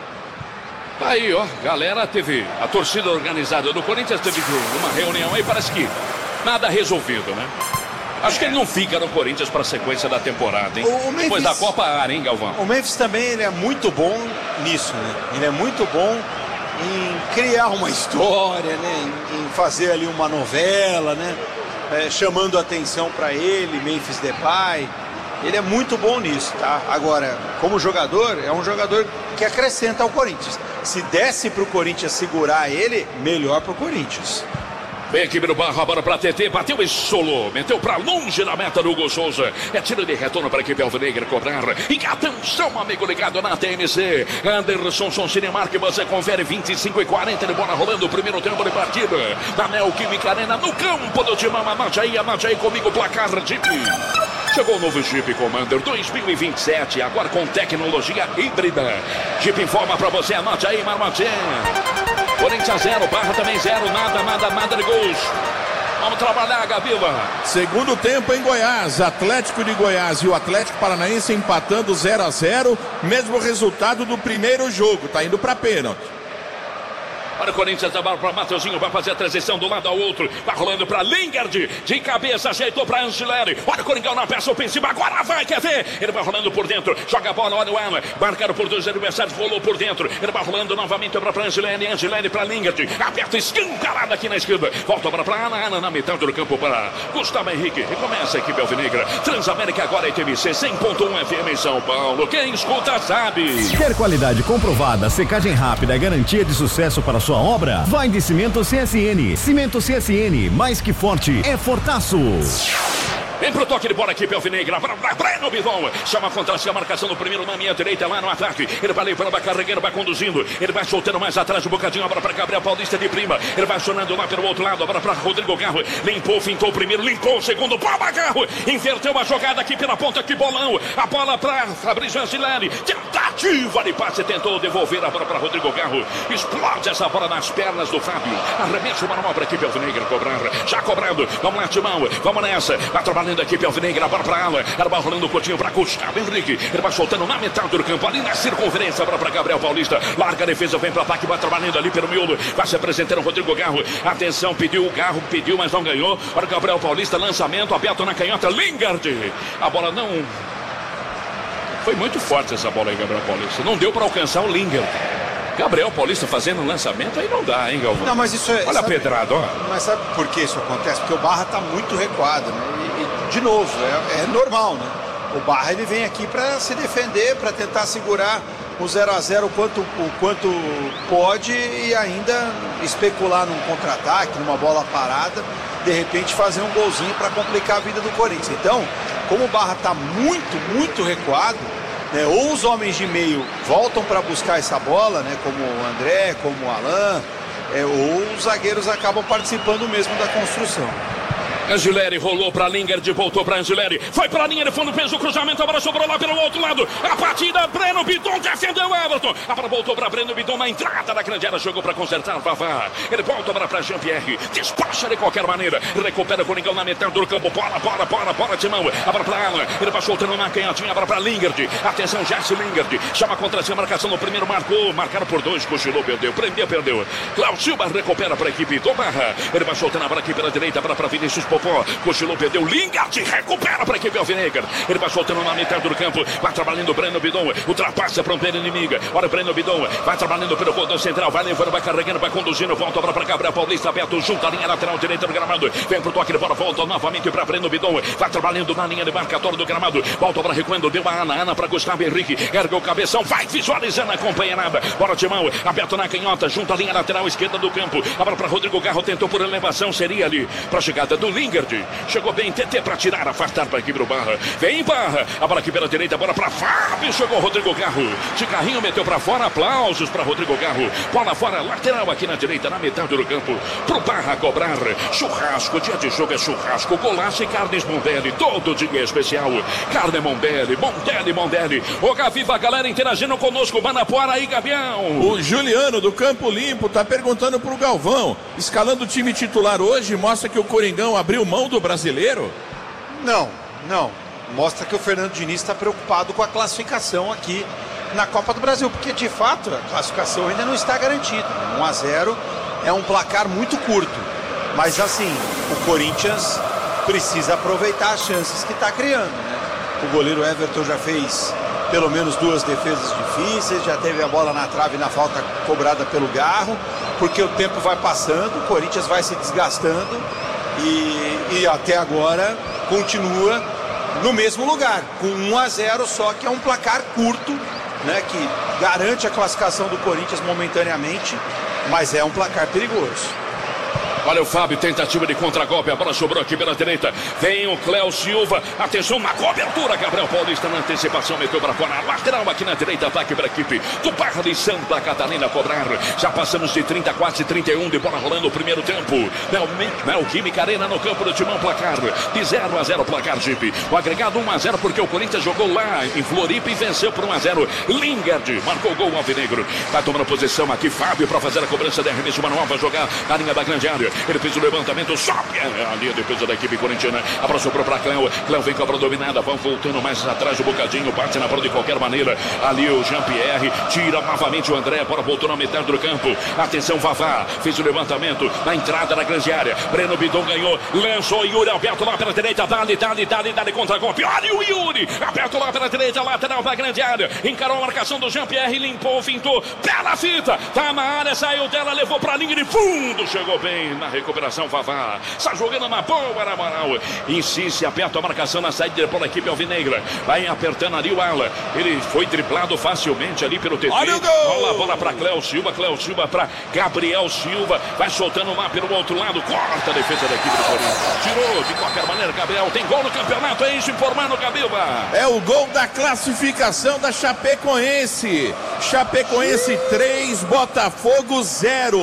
Aí, ó, galera, teve a torcida organizada do Corinthians, teve uma reunião aí, parece que nada resolvido, né? Acho que ele não fica no Corinthians para a sequência da temporada, hein? Depois da Copa Área, hein, Galvão? O Memphis também, ele é muito bom nisso, né? Ele é muito bom em criar uma história, né? Em fazer ali uma novela, né? Chamando atenção para ele, Memphis Depay. Ele é muito bom nisso, tá? Agora, como jogador, é um jogador que acrescenta ao Corinthians. Se desse pro Corinthians segurar ele, melhor pro Corinthians. Vem aqui no Barra, a bola para TT, bateu e solou, meteu para longe na meta do Hugo Souza. É tiro de retorno para a equipe alvinegra cobrar. E atenção, amigo ligado na TMC. Anderson Cinemark, você confere 25 e 40 de bola rolando o primeiro tempo de partida. Na Neoquímica Arena, no campo do Timão, anote aí comigo, placar Jeep. Chegou o novo Jeep Commander 2027, agora com tecnologia híbrida. Jeep informa para você, anote aí, Marmotinha. Corinthians 0, Barra também 0, nada de gols. Vamos trabalhar, Gavila. Segundo tempo em Goiás, Atlético de Goiás e o Atlético Paranaense empatando 0-0, mesmo resultado do primeiro jogo, tá indo pra pênalti. Para o Corinthians, a bola para Mateuzinho, vai fazer a transição do lado ao outro, vai rolando para Lingard, de cabeça, ajeitou para Angileri, olha o Coringão na peça ofensiva, agora vai, quer ver? Ele vai rolando por dentro, joga a bola, olha o Ana, marcado por dois adversários, rolou por dentro, ele vai rolando novamente para Angileri para Lingard, aperta, escancarada aqui na esquerda, volta para Ana na metade do campo para Gustavo Henrique, recomeça a equipe alvinegra, Transamérica agora é TMC 100.1 FM em São Paulo, quem escuta sabe. Quer qualidade comprovada, secagem rápida e garantia de sucesso para sua obra? Vai de Cimento CSN. Cimento CSN, mais que forte, é fortaço. Vem pro toque de bola aqui, Alvinegra, Breno Bidon, chama contra si a marcação do primeiro na minha direita, lá no ataque, ele vai levando, vai carregando, vai conduzindo, ele vai soltando mais atrás um bocadinho, a bola para Gabriel Paulista de prima, ele vai acionando lá pelo outro lado, a bola para Rodrigo Garro, limpou, fintou o primeiro, limpou o segundo, bola Garro, inverteu a jogada aqui pela ponta, que bolão, a bola para Fabrício Angileri, tentativa de passe, tentou devolver a bola para Rodrigo Garro, explode essa bola nas pernas do Fábio, arremesso manual para a equipe Alvinegra cobrar, já cobrando, vamos lá Timão, vamos nessa, vai trabalhar trabalhando a equipe alvinegra, a bola para ala, ela vai rolando o Coutinho para Gustavo Henrique, ele vai soltando na metade do campo, ali na circunferência, a bola para Gabriel Paulista, larga a defesa, vem para ataque, vai trabalhando ali pelo miolo, vai se apresentando o Rodrigo Garro, atenção, pediu o Garro, pediu, mas não ganhou, olha o Gabriel Paulista, lançamento, aberto na canhota, Lingard, a bola não... Foi muito forte essa bola aí, Gabriel Paulista, não deu para alcançar o Lingard. Gabriel Paulista fazendo um lançamento, aí não dá, hein, Galvão? Não, mas isso é... Olha a pedrada, ó. Mas sabe por que isso acontece? Porque o Barra está muito recuado, né? E de novo, é normal, né? O Barra, ele vem aqui para se defender, para tentar segurar o 0-0 o quanto pode e ainda especular num contra-ataque, numa bola parada, de repente fazer um golzinho para complicar a vida do Corinthians. Então, como o Barra está muito recuado, ou os homens de meio voltam para buscar essa bola, né, como o André, como o Alan, ou os zagueiros acabam participando mesmo da construção. Angileri rolou para Lingard, voltou para Angileri, foi para a linha de fundo, fez o cruzamento, a bola sobrou lá pelo outro lado, a partida, Breno Bidon defendeu Everton, a bola voltou para Breno Bidon na entrada da grande área, jogou para consertar Vavá, ele volta para Jean-Pierre, despacha de qualquer maneira, recupera o Coringão na metade do campo, bola de mão, a bola para Alan, ele vai soltando na canhotinha, a bola para Lingard, atenção, Jesse Lingard, chama contra si a marcação no primeiro, marcaram por 2, cochilou, perdeu, perdeu, Cláudio Silva recupera para a equipe do Barra, ele vai soltando a bola aqui pela direita, para Vinícius Popó, cochilou, perdeu, Lingard recupera para a equipe alvinegra, ele vai soltando na metade do campo, vai trabalhando o Breno Bidon, ultrapassa a fronteira inimiga, olha o Breno Bidon, vai trabalhando pelo cordão central, vai levando, vai carregando, vai conduzindo, volta para Gabriel Paulista, aberto, junto à linha lateral direita do gramado, vem pro toque de bola, volta novamente para Breno Bidon, vai trabalhando na linha de marcatório do gramado, volta para recuando, deu a Ana para Gustavo Henrique, ergueu o cabeção, vai visualizando a companheirada, bola de mão, aberto na canhota, junto à linha lateral esquerda do campo, a bola para Rodrigo Garro, tentou por elevação, seria ali, para a chegada do Lingard, chegou bem, TT para tirar, afastar para a equipe do Barra, vem Barra, a bola aqui pela direita, a bola para Fábio, chegou Rodrigo Garro, de carrinho, meteu para fora, aplausos para Rodrigo Garro, bola fora, lateral aqui na direita, na metade do campo, pro Barra cobrar, churrasco, dia de jogo é churrasco, golaço e carnes Mondelli, todo dia é especial, carne Mondelli, ô Gaviva, a galera interagindo conosco, Manapuara aí, Gavião. O Juliano do Campo Limpo tá perguntando pro Galvão, escalando o time titular hoje, mostra que o Coringão abriu mão do brasileiro? Não. Mostra que o Fernando Diniz está preocupado com a classificação aqui na Copa do Brasil, porque de fato a classificação ainda não está garantida. 1-0 é um placar muito curto, mas assim, o Corinthians precisa aproveitar as chances que está criando, né? O goleiro Everton já fez pelo menos 2 defesas difíceis, já teve a bola na trave na falta cobrada pelo Garro, porque o tempo vai passando, o Corinthians vai se desgastando e até agora continua no mesmo lugar, com 1-0, só que é um placar curto, né, que garante a classificação do Corinthians momentaneamente, mas é um placar perigoso. Olha o Fábio, tentativa de contragolpe, a bola sobrou aqui pela direita, vem o Cléo Silva, atenção na cobertura, Gabriel Paulista na antecipação, meteu para fora, lateral aqui na direita, ataque para a equipe do Barra de Santa Catarina cobrar, já passamos de 30, quase 31 de bola rolando o primeiro tempo, Neoquímica Arena no campo do Timão, placar de 0-0, placar Jeep, o agregado 1-0 porque o Corinthians jogou lá em Floripa e venceu por 1-0, Lingard marcou o gol alvinegro, vai tomando posição aqui Fábio para fazer a cobrança de arremesso manual, vai jogar na linha da grande área. Ele fez o levantamento, sobe ali a defesa da equipe corintiana. A bola sobrou para Cléo. Cléo vem com a bola dominada, vão voltando mais atrás um bocadinho, bate na bola de qualquer maneira. Ali o Jean-Pierre tira novamente o André. A bola voltou na metade do campo. Atenção, Vavá fez o levantamento na entrada da grande área. Breno Bidon ganhou, lançou Yuri Alberto lá pela direita. Dali contra-golpe. Olha o Yuri, aberto lá pela direita, lateral da grande área. Encarou a marcação do Jean-Pierre, limpou, fintou, bela fita. Tá na área, saiu dela, levou para a linha de fundo. Chegou bem na recuperação, Vavá está jogando na boa, na moral, insiste, aperta a marcação na saída pela equipe alvinegra, vai apertando ali o ala, ele foi driblado facilmente ali pelo TT, olha a bola para Cléo Silva para Gabriel Silva, vai soltando lá pelo outro lado, corta a defesa da equipe do Corinthians, tirou de qualquer maneira, Gabriel, tem gol no campeonato, é isso, informando, Gabiba. É o gol da classificação da Chapecoense 3, Botafogo 0.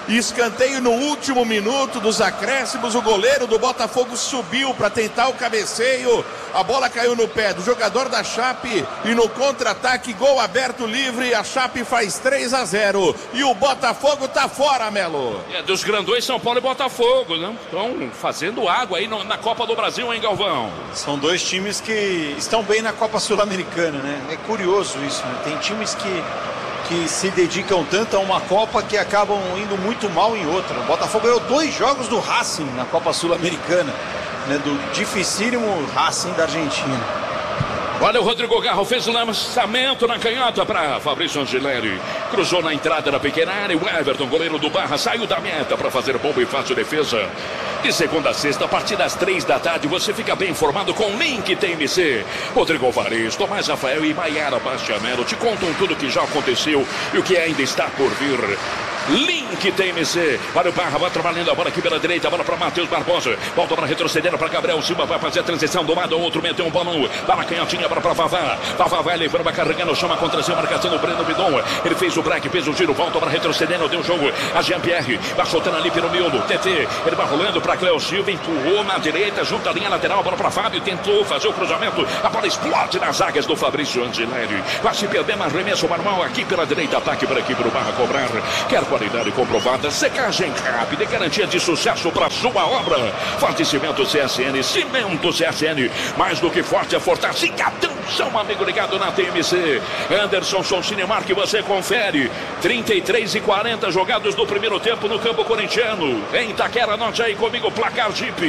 escanteio no último minuto dos acréscimos, o goleiro do Botafogo subiu para tentar o cabeceio, a bola caiu no pé do jogador da Chape e no contra-ataque, gol aberto livre, a Chape faz 3-0 e o Botafogo tá fora, Melo. Dos grandões São Paulo e Botafogo, né? Estão fazendo água aí na Copa do Brasil, hein, Galvão? São dois times que estão bem na Copa Sul-Americana, né? É curioso isso, né? Tem times que se dedicam tanto a uma Copa que acabam indo muito mal em outra. O Botafogo ganhou 2 jogos do Racing na Copa Sul-Americana, né? Do dificílimo Racing da Argentina. Olha, o Rodrigo Garro fez o lançamento na canhota para Fabrício Angeleri. Cruzou na entrada da pequena área. O Everton, goleiro do Barra, saiu da meta para fazer boa e fácil defesa. De segunda a sexta, a partir das 3 da tarde, você fica bem informado com o Link TMC. Rodrigo Alvarez, Tomás Rafael e Maiara Bastianello te contam tudo o que já aconteceu e o que ainda está por vir. Link TMC, olha o Barra, vai trabalhando a bola aqui pela direita, a bola para Matheus Barbosa, volta para retroceder para Gabriel Silva, vai fazer a transição do lado ao outro, meteu um bolão, vai na canhotinha, para Vavá, Vavá vai levando, vai carregando, chama contra seu marcação do Breno Bidon, ele fez o break, fez o giro, volta para retrocedendo, deu o jogo, a Jean-Pierre, vai soltando ali pelo miolo, TT, ele vai rolando para Cleo Silva, empurrou na direita, junto à linha lateral, a bola para Fábio, tentou fazer o cruzamento, a bola explode nas zagas do Fabrício Angeleri, vai se perder, mas arremesso manual aqui pela direita, ataque para aqui para o Barra cobrar, quer qualidade comprovada, secagem rápida e garantia de sucesso para sua obra. Fortalecimento CSN, cimento CSN, mais do que forte é forte. Atenção, amigo ligado na TMC. Anderson Cinemark, que você confere. 33:40 jogados no primeiro tempo no campo corintiano. Em Itaquera, anote aí comigo o placar Jeep.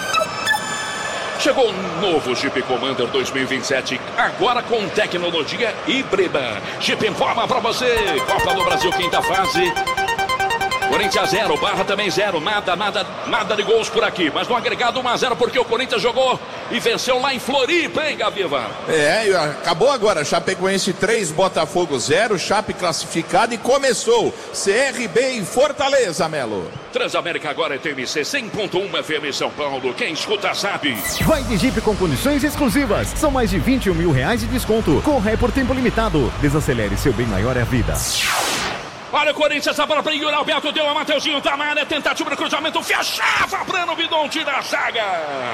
Chegou o novo Jeep Commander 2027, agora com tecnologia híbrida. Jeep informa para você. Copa do Brasil, quinta fase. Corinthians 0, Barra também 0, nada de gols por aqui, mas no agregado 1-0 porque o Corinthians jogou e venceu lá em Floripa, hein, Gaviva? Acabou agora, Chapecoense 3, Botafogo 0, Chape classificado e começou CRB e Fortaleza, Melo. Transamérica agora é TMC 100.1 FM São Paulo, quem escuta sabe. Vai de Jeep com condições exclusivas, são mais de 21 mil reais de desconto, corre por tempo limitado, desacelere, seu bem maior é a vida. Olha o Corinthians, a bola para Yuri Alberto, deu a Mateuzinho, tá na área, tentativa de cruzamento, fechava, Breno Bidon, tira a zaga.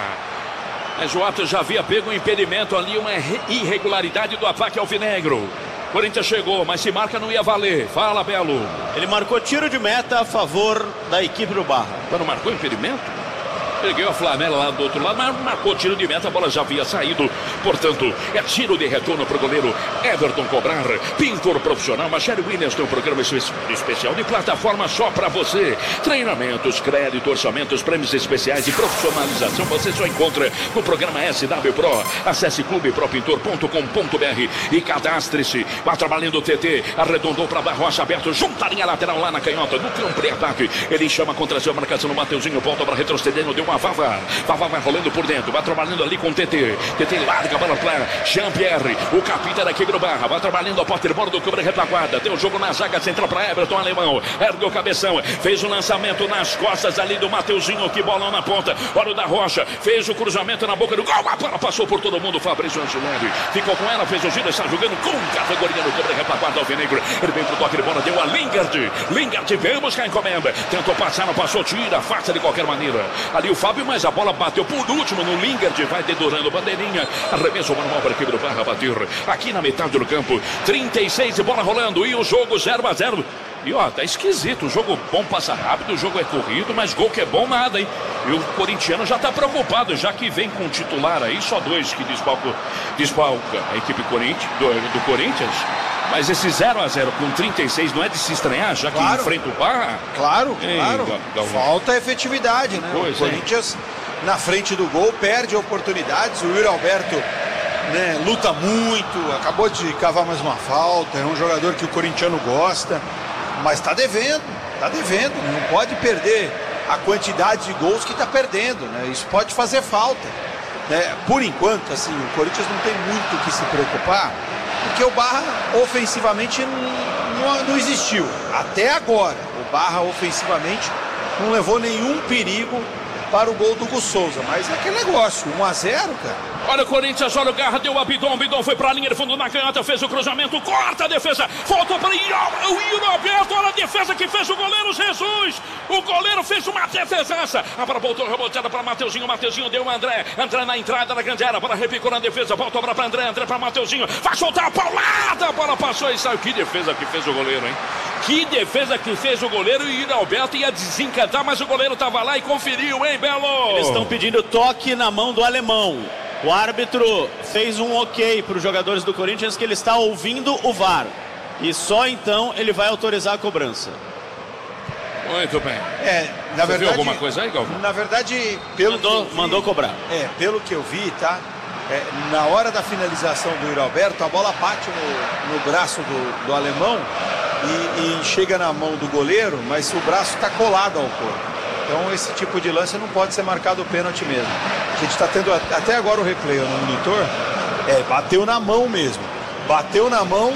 Mas o Atos já havia pego um impedimento ali, uma irregularidade do ataque alvinegro. Corinthians chegou, mas se marca não ia valer. Fala, Belo. Ele marcou tiro de meta a favor da equipe do Barra. Quando marcou impedimento? Peguei a Flamela lá do outro lado, mas marcou tiro de meta, a bola já havia saído. Portanto, é tiro de retorno para o goleiro Everton cobrar. Pintor profissional, Michele Williams tem um programa especial de plataforma só para você. Treinamentos, crédito, orçamentos, prêmios especiais e profissionalização você só encontra no programa SW Pro. Acesse clubepropintor.com.br e cadastre-se. Vá trabalhando o TT, arredondou para Barrocha aberto, junta a linha lateral lá na canhota, no campo de ataque. Ele chama contra sua marcação no Mateuzinho, volta para retrocedendo, deu uma Vavá vai rolando por dentro, vai trabalhando ali com o TT larga a bola para Jean-Pierre, o capitão da equipe do Barra, vai trabalhando a Pottermore do câmera retaguarda, tem o jogo na zaga central para Everton Alemão, ergueu o cabeção, fez o lançamento nas costas ali do Mateuzinho, que bolão na ponta, olha o da Rocha, fez o cruzamento na boca do gol, a bola passou por todo mundo, Fabrício Angeleri, ficou com ela, fez o giro, está jogando com categoria no câmera retaguarda alvinegro, ele vem pro toque de bola, deu a Lingard, vem buscar a encomenda, tentou passar, não passou, tira, faça de qualquer maneira, ali o Fábio, mas a bola bateu por último no Lingard, vai dedurando bandeirinha, arremesso manual para a equipe do Barra bater aqui na metade do campo, 36 e bola rolando e o jogo 0-0. E ó, tá esquisito, o jogo bom passa rápido, o jogo é corrido, mas gol que é bom nada, hein? E o corintiano já tá preocupado, já que vem com o titular aí, só 2 que desfalca a equipe do Corinthians. Mas esse 0-0 com 36 não é de se estranhar, já que enfrenta o Barra? Claro. Falta efetividade, né? Pois o Corinthians na frente do gol perde oportunidades. O Yuri Alberto, né, luta muito, acabou de cavar mais uma falta. É um jogador que o corintiano gosta, mas tá devendo, não pode perder a quantidade de gols que tá perdendo, né? Isso pode fazer falta, né? Por enquanto, assim, o Corinthians não tem muito o que se preocupar, porque o Barra ofensivamente não existiu. Até agora, o Barra ofensivamente não levou nenhum perigo para o gol do Hugo Souza. Mas é aquele negócio, 1-0, cara. Olha o Corinthians, olha o Garra, deu a Bidon, Bidon foi pra linha de fundo na canhota, fez o cruzamento, corta a defesa, faltou para o Yuri Alberto, olha a defesa que fez o goleiro Jesus, o goleiro fez uma defesaça, agora voltou reboteada para Mateuzinho, Mateuzinho deu o André na entrada da grande área, para repicou na defesa, voltou para André, André para Mateuzinho, vai soltar a paulada, a bola passou e saiu, que defesa que fez o goleiro, hein? Que defesa que fez o goleiro, e o Yuri Alberto ia desencantar, mas o goleiro tava lá e conferiu, hein, Belo? Eles estão pedindo toque na mão do alemão. O árbitro fez um ok para os jogadores do Corinthians que ele está ouvindo o VAR. E só então ele vai autorizar a cobrança. Muito bem. Na Você verdade, viu alguma coisa aí, Galvão? Na verdade, Mandou cobrar. Pelo que eu vi, tá? Na hora da finalização do Yuri Alberto, a bola bate no braço do alemão e chega na mão do goleiro, mas o braço está colado ao corpo. Então esse tipo de lance não pode ser marcado o pênalti mesmo. A gente está tendo até agora o replay no monitor. Bateu na mão mesmo. Bateu na mão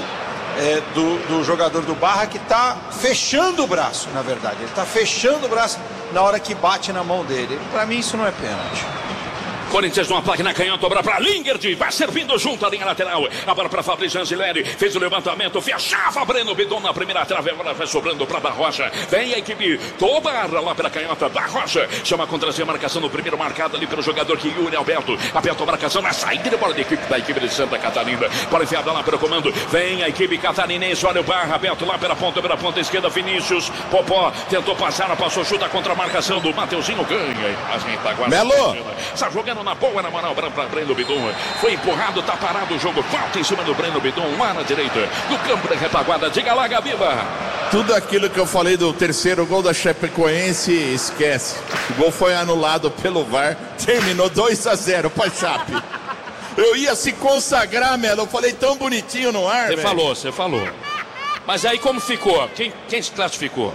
do jogador do Barra, que está fechando o braço, na verdade. Ele está fechando o braço na hora que bate na mão dele. Para mim isso não é pênalti. Corinthians no ataque na canhota, obra para Lingard, vai servindo junto à linha lateral, agora para Fabrício Angileri, fez o levantamento, fechava Breno Bidon na primeira trave, agora vai sobrando para Barrocha, vem a equipe do Barra lá pela canhota, Barrocha, chama a contra-se marcação no primeiro marcado ali pelo jogador que Yuri Alberto, aperta a marcação na saída de bola da equipe de Santa Catarina, bola enfiada lá pelo comando, vem a equipe catarinense, olha o Barra aberto lá pela ponta esquerda, Vinícius, Popó, tentou passar, passou, chuta contra a marcação do Mateuzinho, ganha, a gente tá agora. Melo! Está jogando na boa, na moral, para Breno Bidon. Foi empurrado, tá parado o jogo. Falta em cima do Breno Bidon, lá na direita, no campo da retaguarda. Diga lá, Gabiba. Tudo aquilo que eu falei do terceiro gol da Chapecoense, esquece. O gol foi anulado pelo VAR, terminou 2-0 para Chape. Eu ia se consagrar, Melo, eu falei tão bonitinho no ar. Você falou. Mas aí como ficou? Quem se classificou?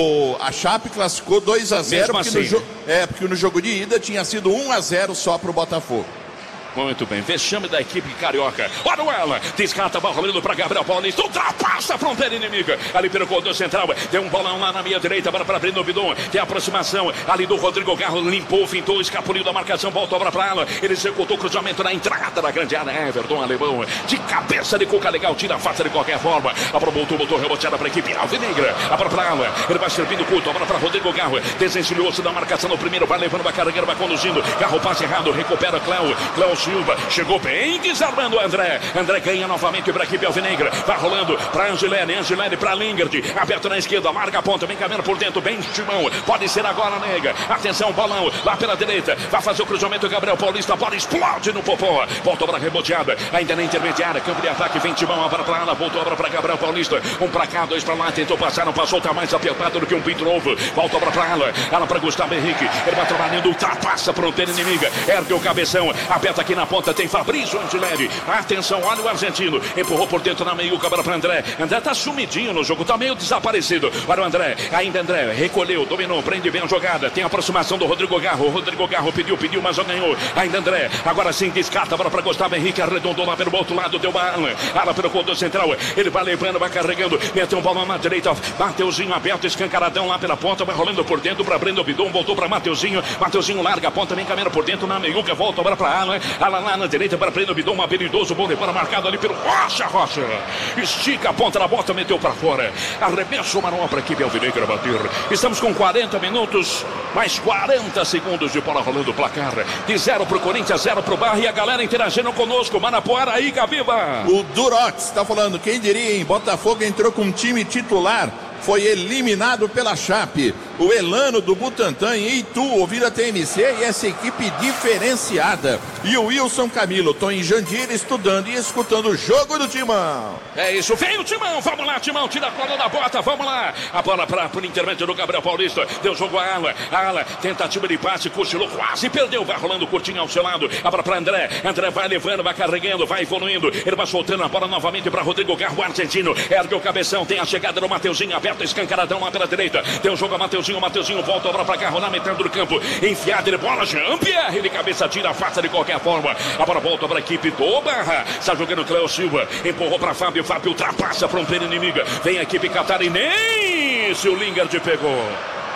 A Chape classificou 2-0 porque no jogo de ida tinha sido 1-0 só pro Botafogo. Muito bem, vexame da equipe carioca. Olha ela, descarta a bola rolando para Gabriel Paulista, ultrapassa a fronteira inimiga. Ali pelo corredor central, deu um bolão lá na minha direita, para Breno Bidon. Tem a aproximação ali do Rodrigo Garro, limpou, fintou, escapuliu da marcação, volta a obra para ela. Ele executou o cruzamento na entrada da grande área. Everton alemão, de cabeça de cuca legal, tira a faca de qualquer forma. Botou reboteada para a equipe alvinegra. Abra para ela, ele vai servindo curto, abra para Rodrigo Garro, desencilhou-se da marcação no primeiro, vai levando, vai carregando, vai conduzindo. Garro passe errado, recupera Cléo Silva, chegou bem, desarmando o André ganha novamente para a equipe alvinegra, vai rolando para Angileri para Lingard, aberto na esquerda, larga a ponta, vem caminhando por dentro, bem timão, pode ser agora, nega, atenção, balão, lá pela direita, vai fazer o cruzamento, Gabriel Paulista, a bola explode no Popó, volta a bola reboteada, ainda na intermediária, campo de ataque, vem timão, a bola para ela, voltou a bola para Gabriel Paulista, um para cá, dois para lá, tentou passar, não passou, tá mais apertado do que um pinto novo, volta a bola para ela para Gustavo Henrique, ele vai trabalhando, ultrapassa a fronteira inimiga, ergue o cabeção, aperta aqui na ponta, tem Fabrício Angileri, atenção, olha o argentino, empurrou por dentro na meiuca para André tá sumidinho no jogo, tá meio desaparecido, para o André, recolheu, dominou, prende bem a jogada, tem a aproximação do Rodrigo Garro pediu, mas já ganhou, ainda André, agora sim descarta, agora para Gustavo Henrique, arredondou lá pelo outro lado, deu uma ala pelo corredor central, ele vai levando, vai carregando, meteu um balão na direita, Mateuzinho aberto, escancaradão lá pela ponta, vai rolando por dentro para Breno Bidon, voltou para Mateuzinho larga a ponta, vem caminhando por dentro na meiuca, volta agora para ala lá na direita para Breno Bidon, um habilidoso, bom para marcado ali pelo Rocha, estica a ponta na bota, meteu para fora, arremesso manual para a equipe alvinegra bater. Estamos com 40 minutos, mais 40 segundos de bola rolando o placar, de 0 pro Corinthians, 0 pro Barra, e a galera interagindo conosco, Manapuara aí, Gabiba. O Durox está falando, quem diria, hein? Botafogo entrou com um time titular, foi eliminado pela Chape. O Elano do Butantã em Itu, ouvir a TMC e essa equipe diferenciada. E o Wilson Camilo, tô em Jandira estudando e escutando o jogo do Timão. É isso, vem o Timão, vamos lá, Timão, tira a cola da bota, vamos lá. A bola por intermédio do Gabriel Paulista, deu jogo a Ala, tentativa de passe, cochilou, quase perdeu, vai rolando curtinho ao seu lado. A bola para André vai levando, vai carregando, vai evoluindo, ele vai soltando a bola novamente para Rodrigo Garro, argentino, ergue o cabeção, tem a chegada do Mateuzinho, aberto, escancaradão lá pela direita, deu jogo a Mateuzinho volta a bola para Garro na metade do campo, enfiada de bola, Jean-Pierre, ele cabeça, tira a faça de qualquer forma, a bola volta para a equipe do Barra, está jogando Cléo Silva, empurrou para Fábio ultrapassa a fronteira inimiga, vem a equipe catarinense, o Lingard pegou.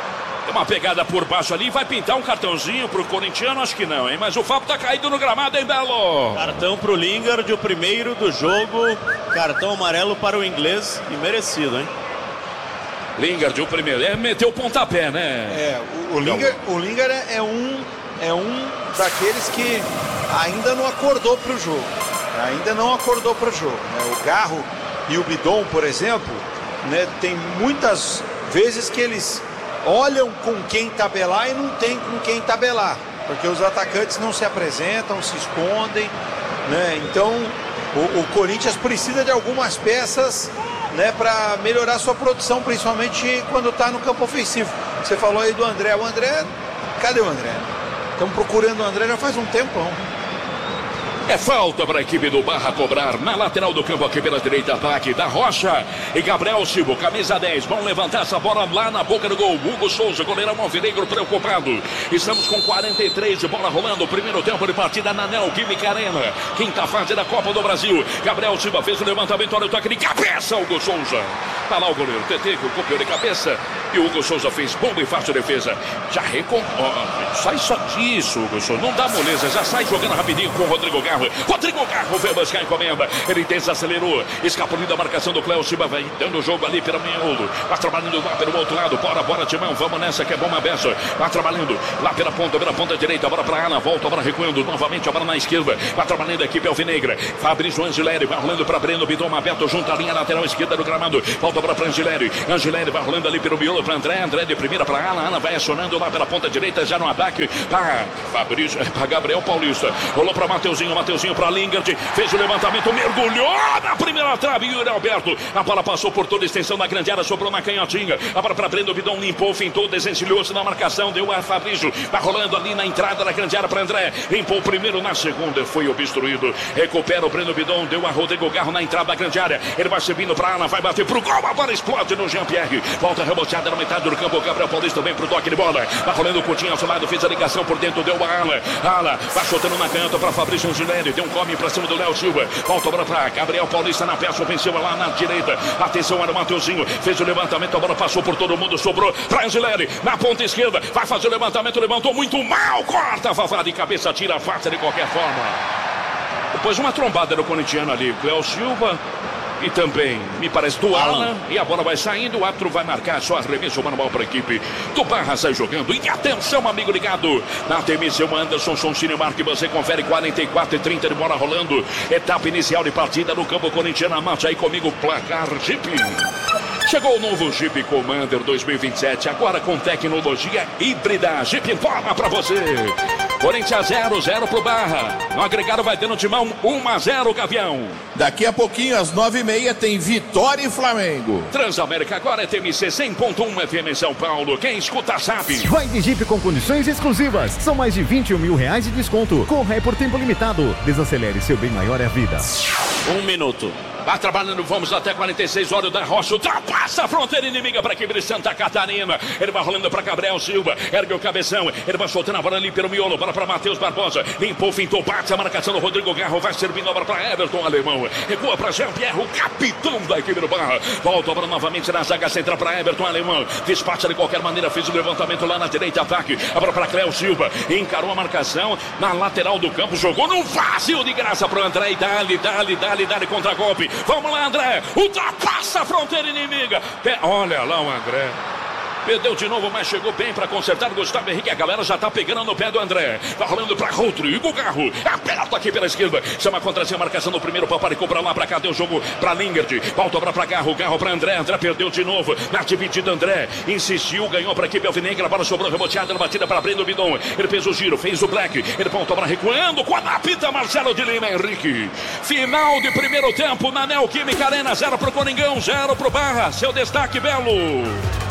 Tem uma pegada por baixo ali, vai pintar um cartãozinho pro corintiano? Acho que não, hein? Mas o Fábio tá caído no gramado, hein, Belo? Cartão pro Lingard, o primeiro do jogo. Cartão amarelo para o inglês e merecido, hein? Lingard, o primeiro. Meteu o pontapé, né? O Lingard é um daqueles que ainda não acordou pro jogo. Né? O Garro e o Bidon, por exemplo, né, tem muitas vezes que eles olham com quem tabelar e não tem com quem tabelar, porque os atacantes não se apresentam, se escondem, né? Então o Corinthians precisa de algumas peças, né, para melhorar sua produção, principalmente quando está no campo ofensivo. Você falou aí do André. O André, cadê o André? Estamos procurando o André já faz um tempão. É falta para a equipe do Barra cobrar na lateral do campo aqui pela direita, ataque da Rocha e Gabriel Silva, camisa 10, vão levantar essa bola lá na boca do gol. Hugo Souza, goleirão alvinegro preocupado. Estamos com 43 de bola rolando, primeiro tempo de partida na Neoquímica Arena, quinta fase da Copa do Brasil. Gabriel Silva fez o levantamento, olha o toque de cabeça, Hugo Souza. Tá lá o goleiro, TT, que copiou de cabeça e o Hugo Souza fez bomba e fácil defesa. Já sai só disso, Hugo Souza, não dá moleza, já sai jogando rapidinho com o Rodrigo Garro. Rodrigo Garro veio buscar a encomenda. Ele desacelerou, escapulindo da marcação do Cléo Silva, vai dando o jogo ali pelo miolo. Vai trabalhando lá pelo outro lado. Bora, Timão, vamos nessa que é bomba beça. Vai trabalhando lá pela ponta direita. Bora pra Ana, volta, bora recuando novamente. A bola na esquerda. Vai trabalhando a equipe alvinegra. Fabrício Angileri vai rolando pra Breno Bidon aberto junto à linha lateral esquerda do gramado. Volta bola pra Angileri. Angileri vai rolando ali pelo miolo pra André. André de primeira pra Ana. Ana vai acionando lá pela ponta direita, já no ataque. Fabrício, pra Gabriel Paulista. Rolou pra Mateuzinho para Lingard, fez o levantamento, mergulhou na primeira trave, Yuri Alberto, a bola passou por toda a extensão da grande área, sobrou na canhotinha, a bola para Breno Bidon, limpou, fintou, desencilhou-se na marcação, deu a Fabrício, vai rolando ali na entrada da grande área para André, limpou o primeiro, na segunda foi obstruído, recupera o Breno Bidon, deu a Rodrigo Garro na entrada da grande área, ele vai subindo para Ana, vai bater pro gol, a bola explode no Jean-Pierre, volta reboteada na metade do campo, Gabriel Paulista vem pro toque de bola, vai rolando o Coutinho ao seu lado, fez a ligação por dentro, deu a Ala vai soltando na canhota para Fabrício Angileri, deu um come para cima do Léo Silva, volta a bola para Gabriel Paulista na peça ofensiva lá na direita, atenção, era o Mateuzinho, fez o levantamento, a bola passou por todo mundo, sobrou para Angileri, na ponta esquerda, vai fazer o levantamento, levantou muito mal, corta, Vavá de cabeça, tira a faca de qualquer forma. Depois uma trombada do corintiano ali, Léo Silva e também, me parece, do Alan, e a bola vai saindo, o árbitro vai marcar só arremesso manual para a equipe do Barra, sai jogando, e atenção, amigo ligado, na transmissão Anderson Sonsini Marque, você confere 44:30 de bola rolando, etapa inicial de partida no campo corintiano, marcha aí comigo, placar Jeep. Chegou o novo Jeep Commander 2027, agora com tecnologia híbrida. Jeep informa pra você. Corinthians 0-0 pro Barra. No agregado vai ter no timão 1-0, Gavião. Daqui a pouquinho, às 9h30, tem Vitória e Flamengo. Transamérica agora é TMC 100.1 FM em São Paulo. Quem escuta sabe. Vai de Jeep com condições exclusivas. São mais de 21 mil reais de desconto. Corra por tempo limitado. Desacelere, seu bem maior é a vida. 1 minuto. Vai trabalhando, vamos até 46 horas da Rocha, ultrapassa a fronteira inimiga para a equipe de Santa Catarina. Ele vai rolando para Gabriel Silva, ergue o cabeção, ele vai soltando a bola ali pelo miolo, bola para Matheus Barbosa, limpou, fintou, bate a marcação do Rodrigo Garro, vai servindo a bola para Everton Alemão, recua para Jean-Pierre, o capitão da equipe do Barra, volta a bola novamente na zaga central para Everton Alemão, despacha de qualquer maneira, fez o levantamento lá na direita, ataque, a bola para Cléo Silva, encarou a marcação na lateral do campo, jogou no vazio de graça para o André, e dá-lhe contra-golpe. Vamos lá, André, ultrapassa a fronteira inimiga. Olha lá o André. Perdeu de novo, mas chegou bem para consertar o Gustavo Henrique. A galera já tá pegando no pé do André. Tá rolando para Rodrigo Garro. Aperta aqui pela esquerda. Chama contra si a marcação do primeiro. Paparicou para lá, para cá. Deu o jogo para Lingard. Volta para Garro. Garro para André. André perdeu de novo. Na dividida, André insistiu. Ganhou para a equipe alvinegra. A bola sobrou reboteada na batida para Breno Bidon. Ele fez o giro, fez o black. Ele voltou para recuando. Com a apita Marcelo de Lima Henrique. Final de primeiro tempo na Neoquímica Arena. 0 pro Coringão, 0 pro Barra. Seu destaque, Belo.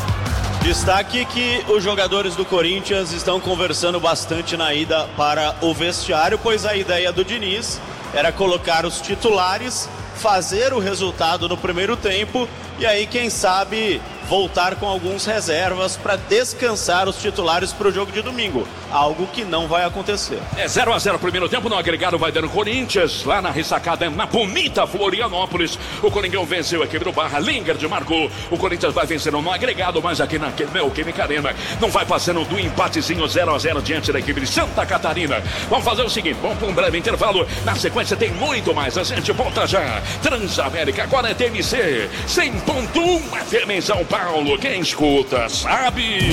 Destaque que os jogadores do Corinthians estão conversando bastante na ida para o vestiário, pois a ideia do Diniz era colocar os titulares, fazer o resultado no primeiro tempo e aí, quem sabe, voltar com alguns reservas para descansar os titulares para o jogo de domingo, algo que não vai acontecer. É 0-0 primeiro tempo, no agregado vai dando Corinthians, lá na ressacada, na bonita Florianópolis. O Coringão venceu a equipe do Barra, Lingard marcou. O Corinthians vai vencendo no agregado, mas aqui na Neoquímica Arena não vai passando do empatezinho 0-0 diante da equipe de Santa Catarina. Vamos fazer o seguinte, vamos para um breve intervalo. Na sequência tem muito mais, a gente volta já. Transamérica, agora é TMC 100.1 FM em São Paulo. Quem escuta sabe.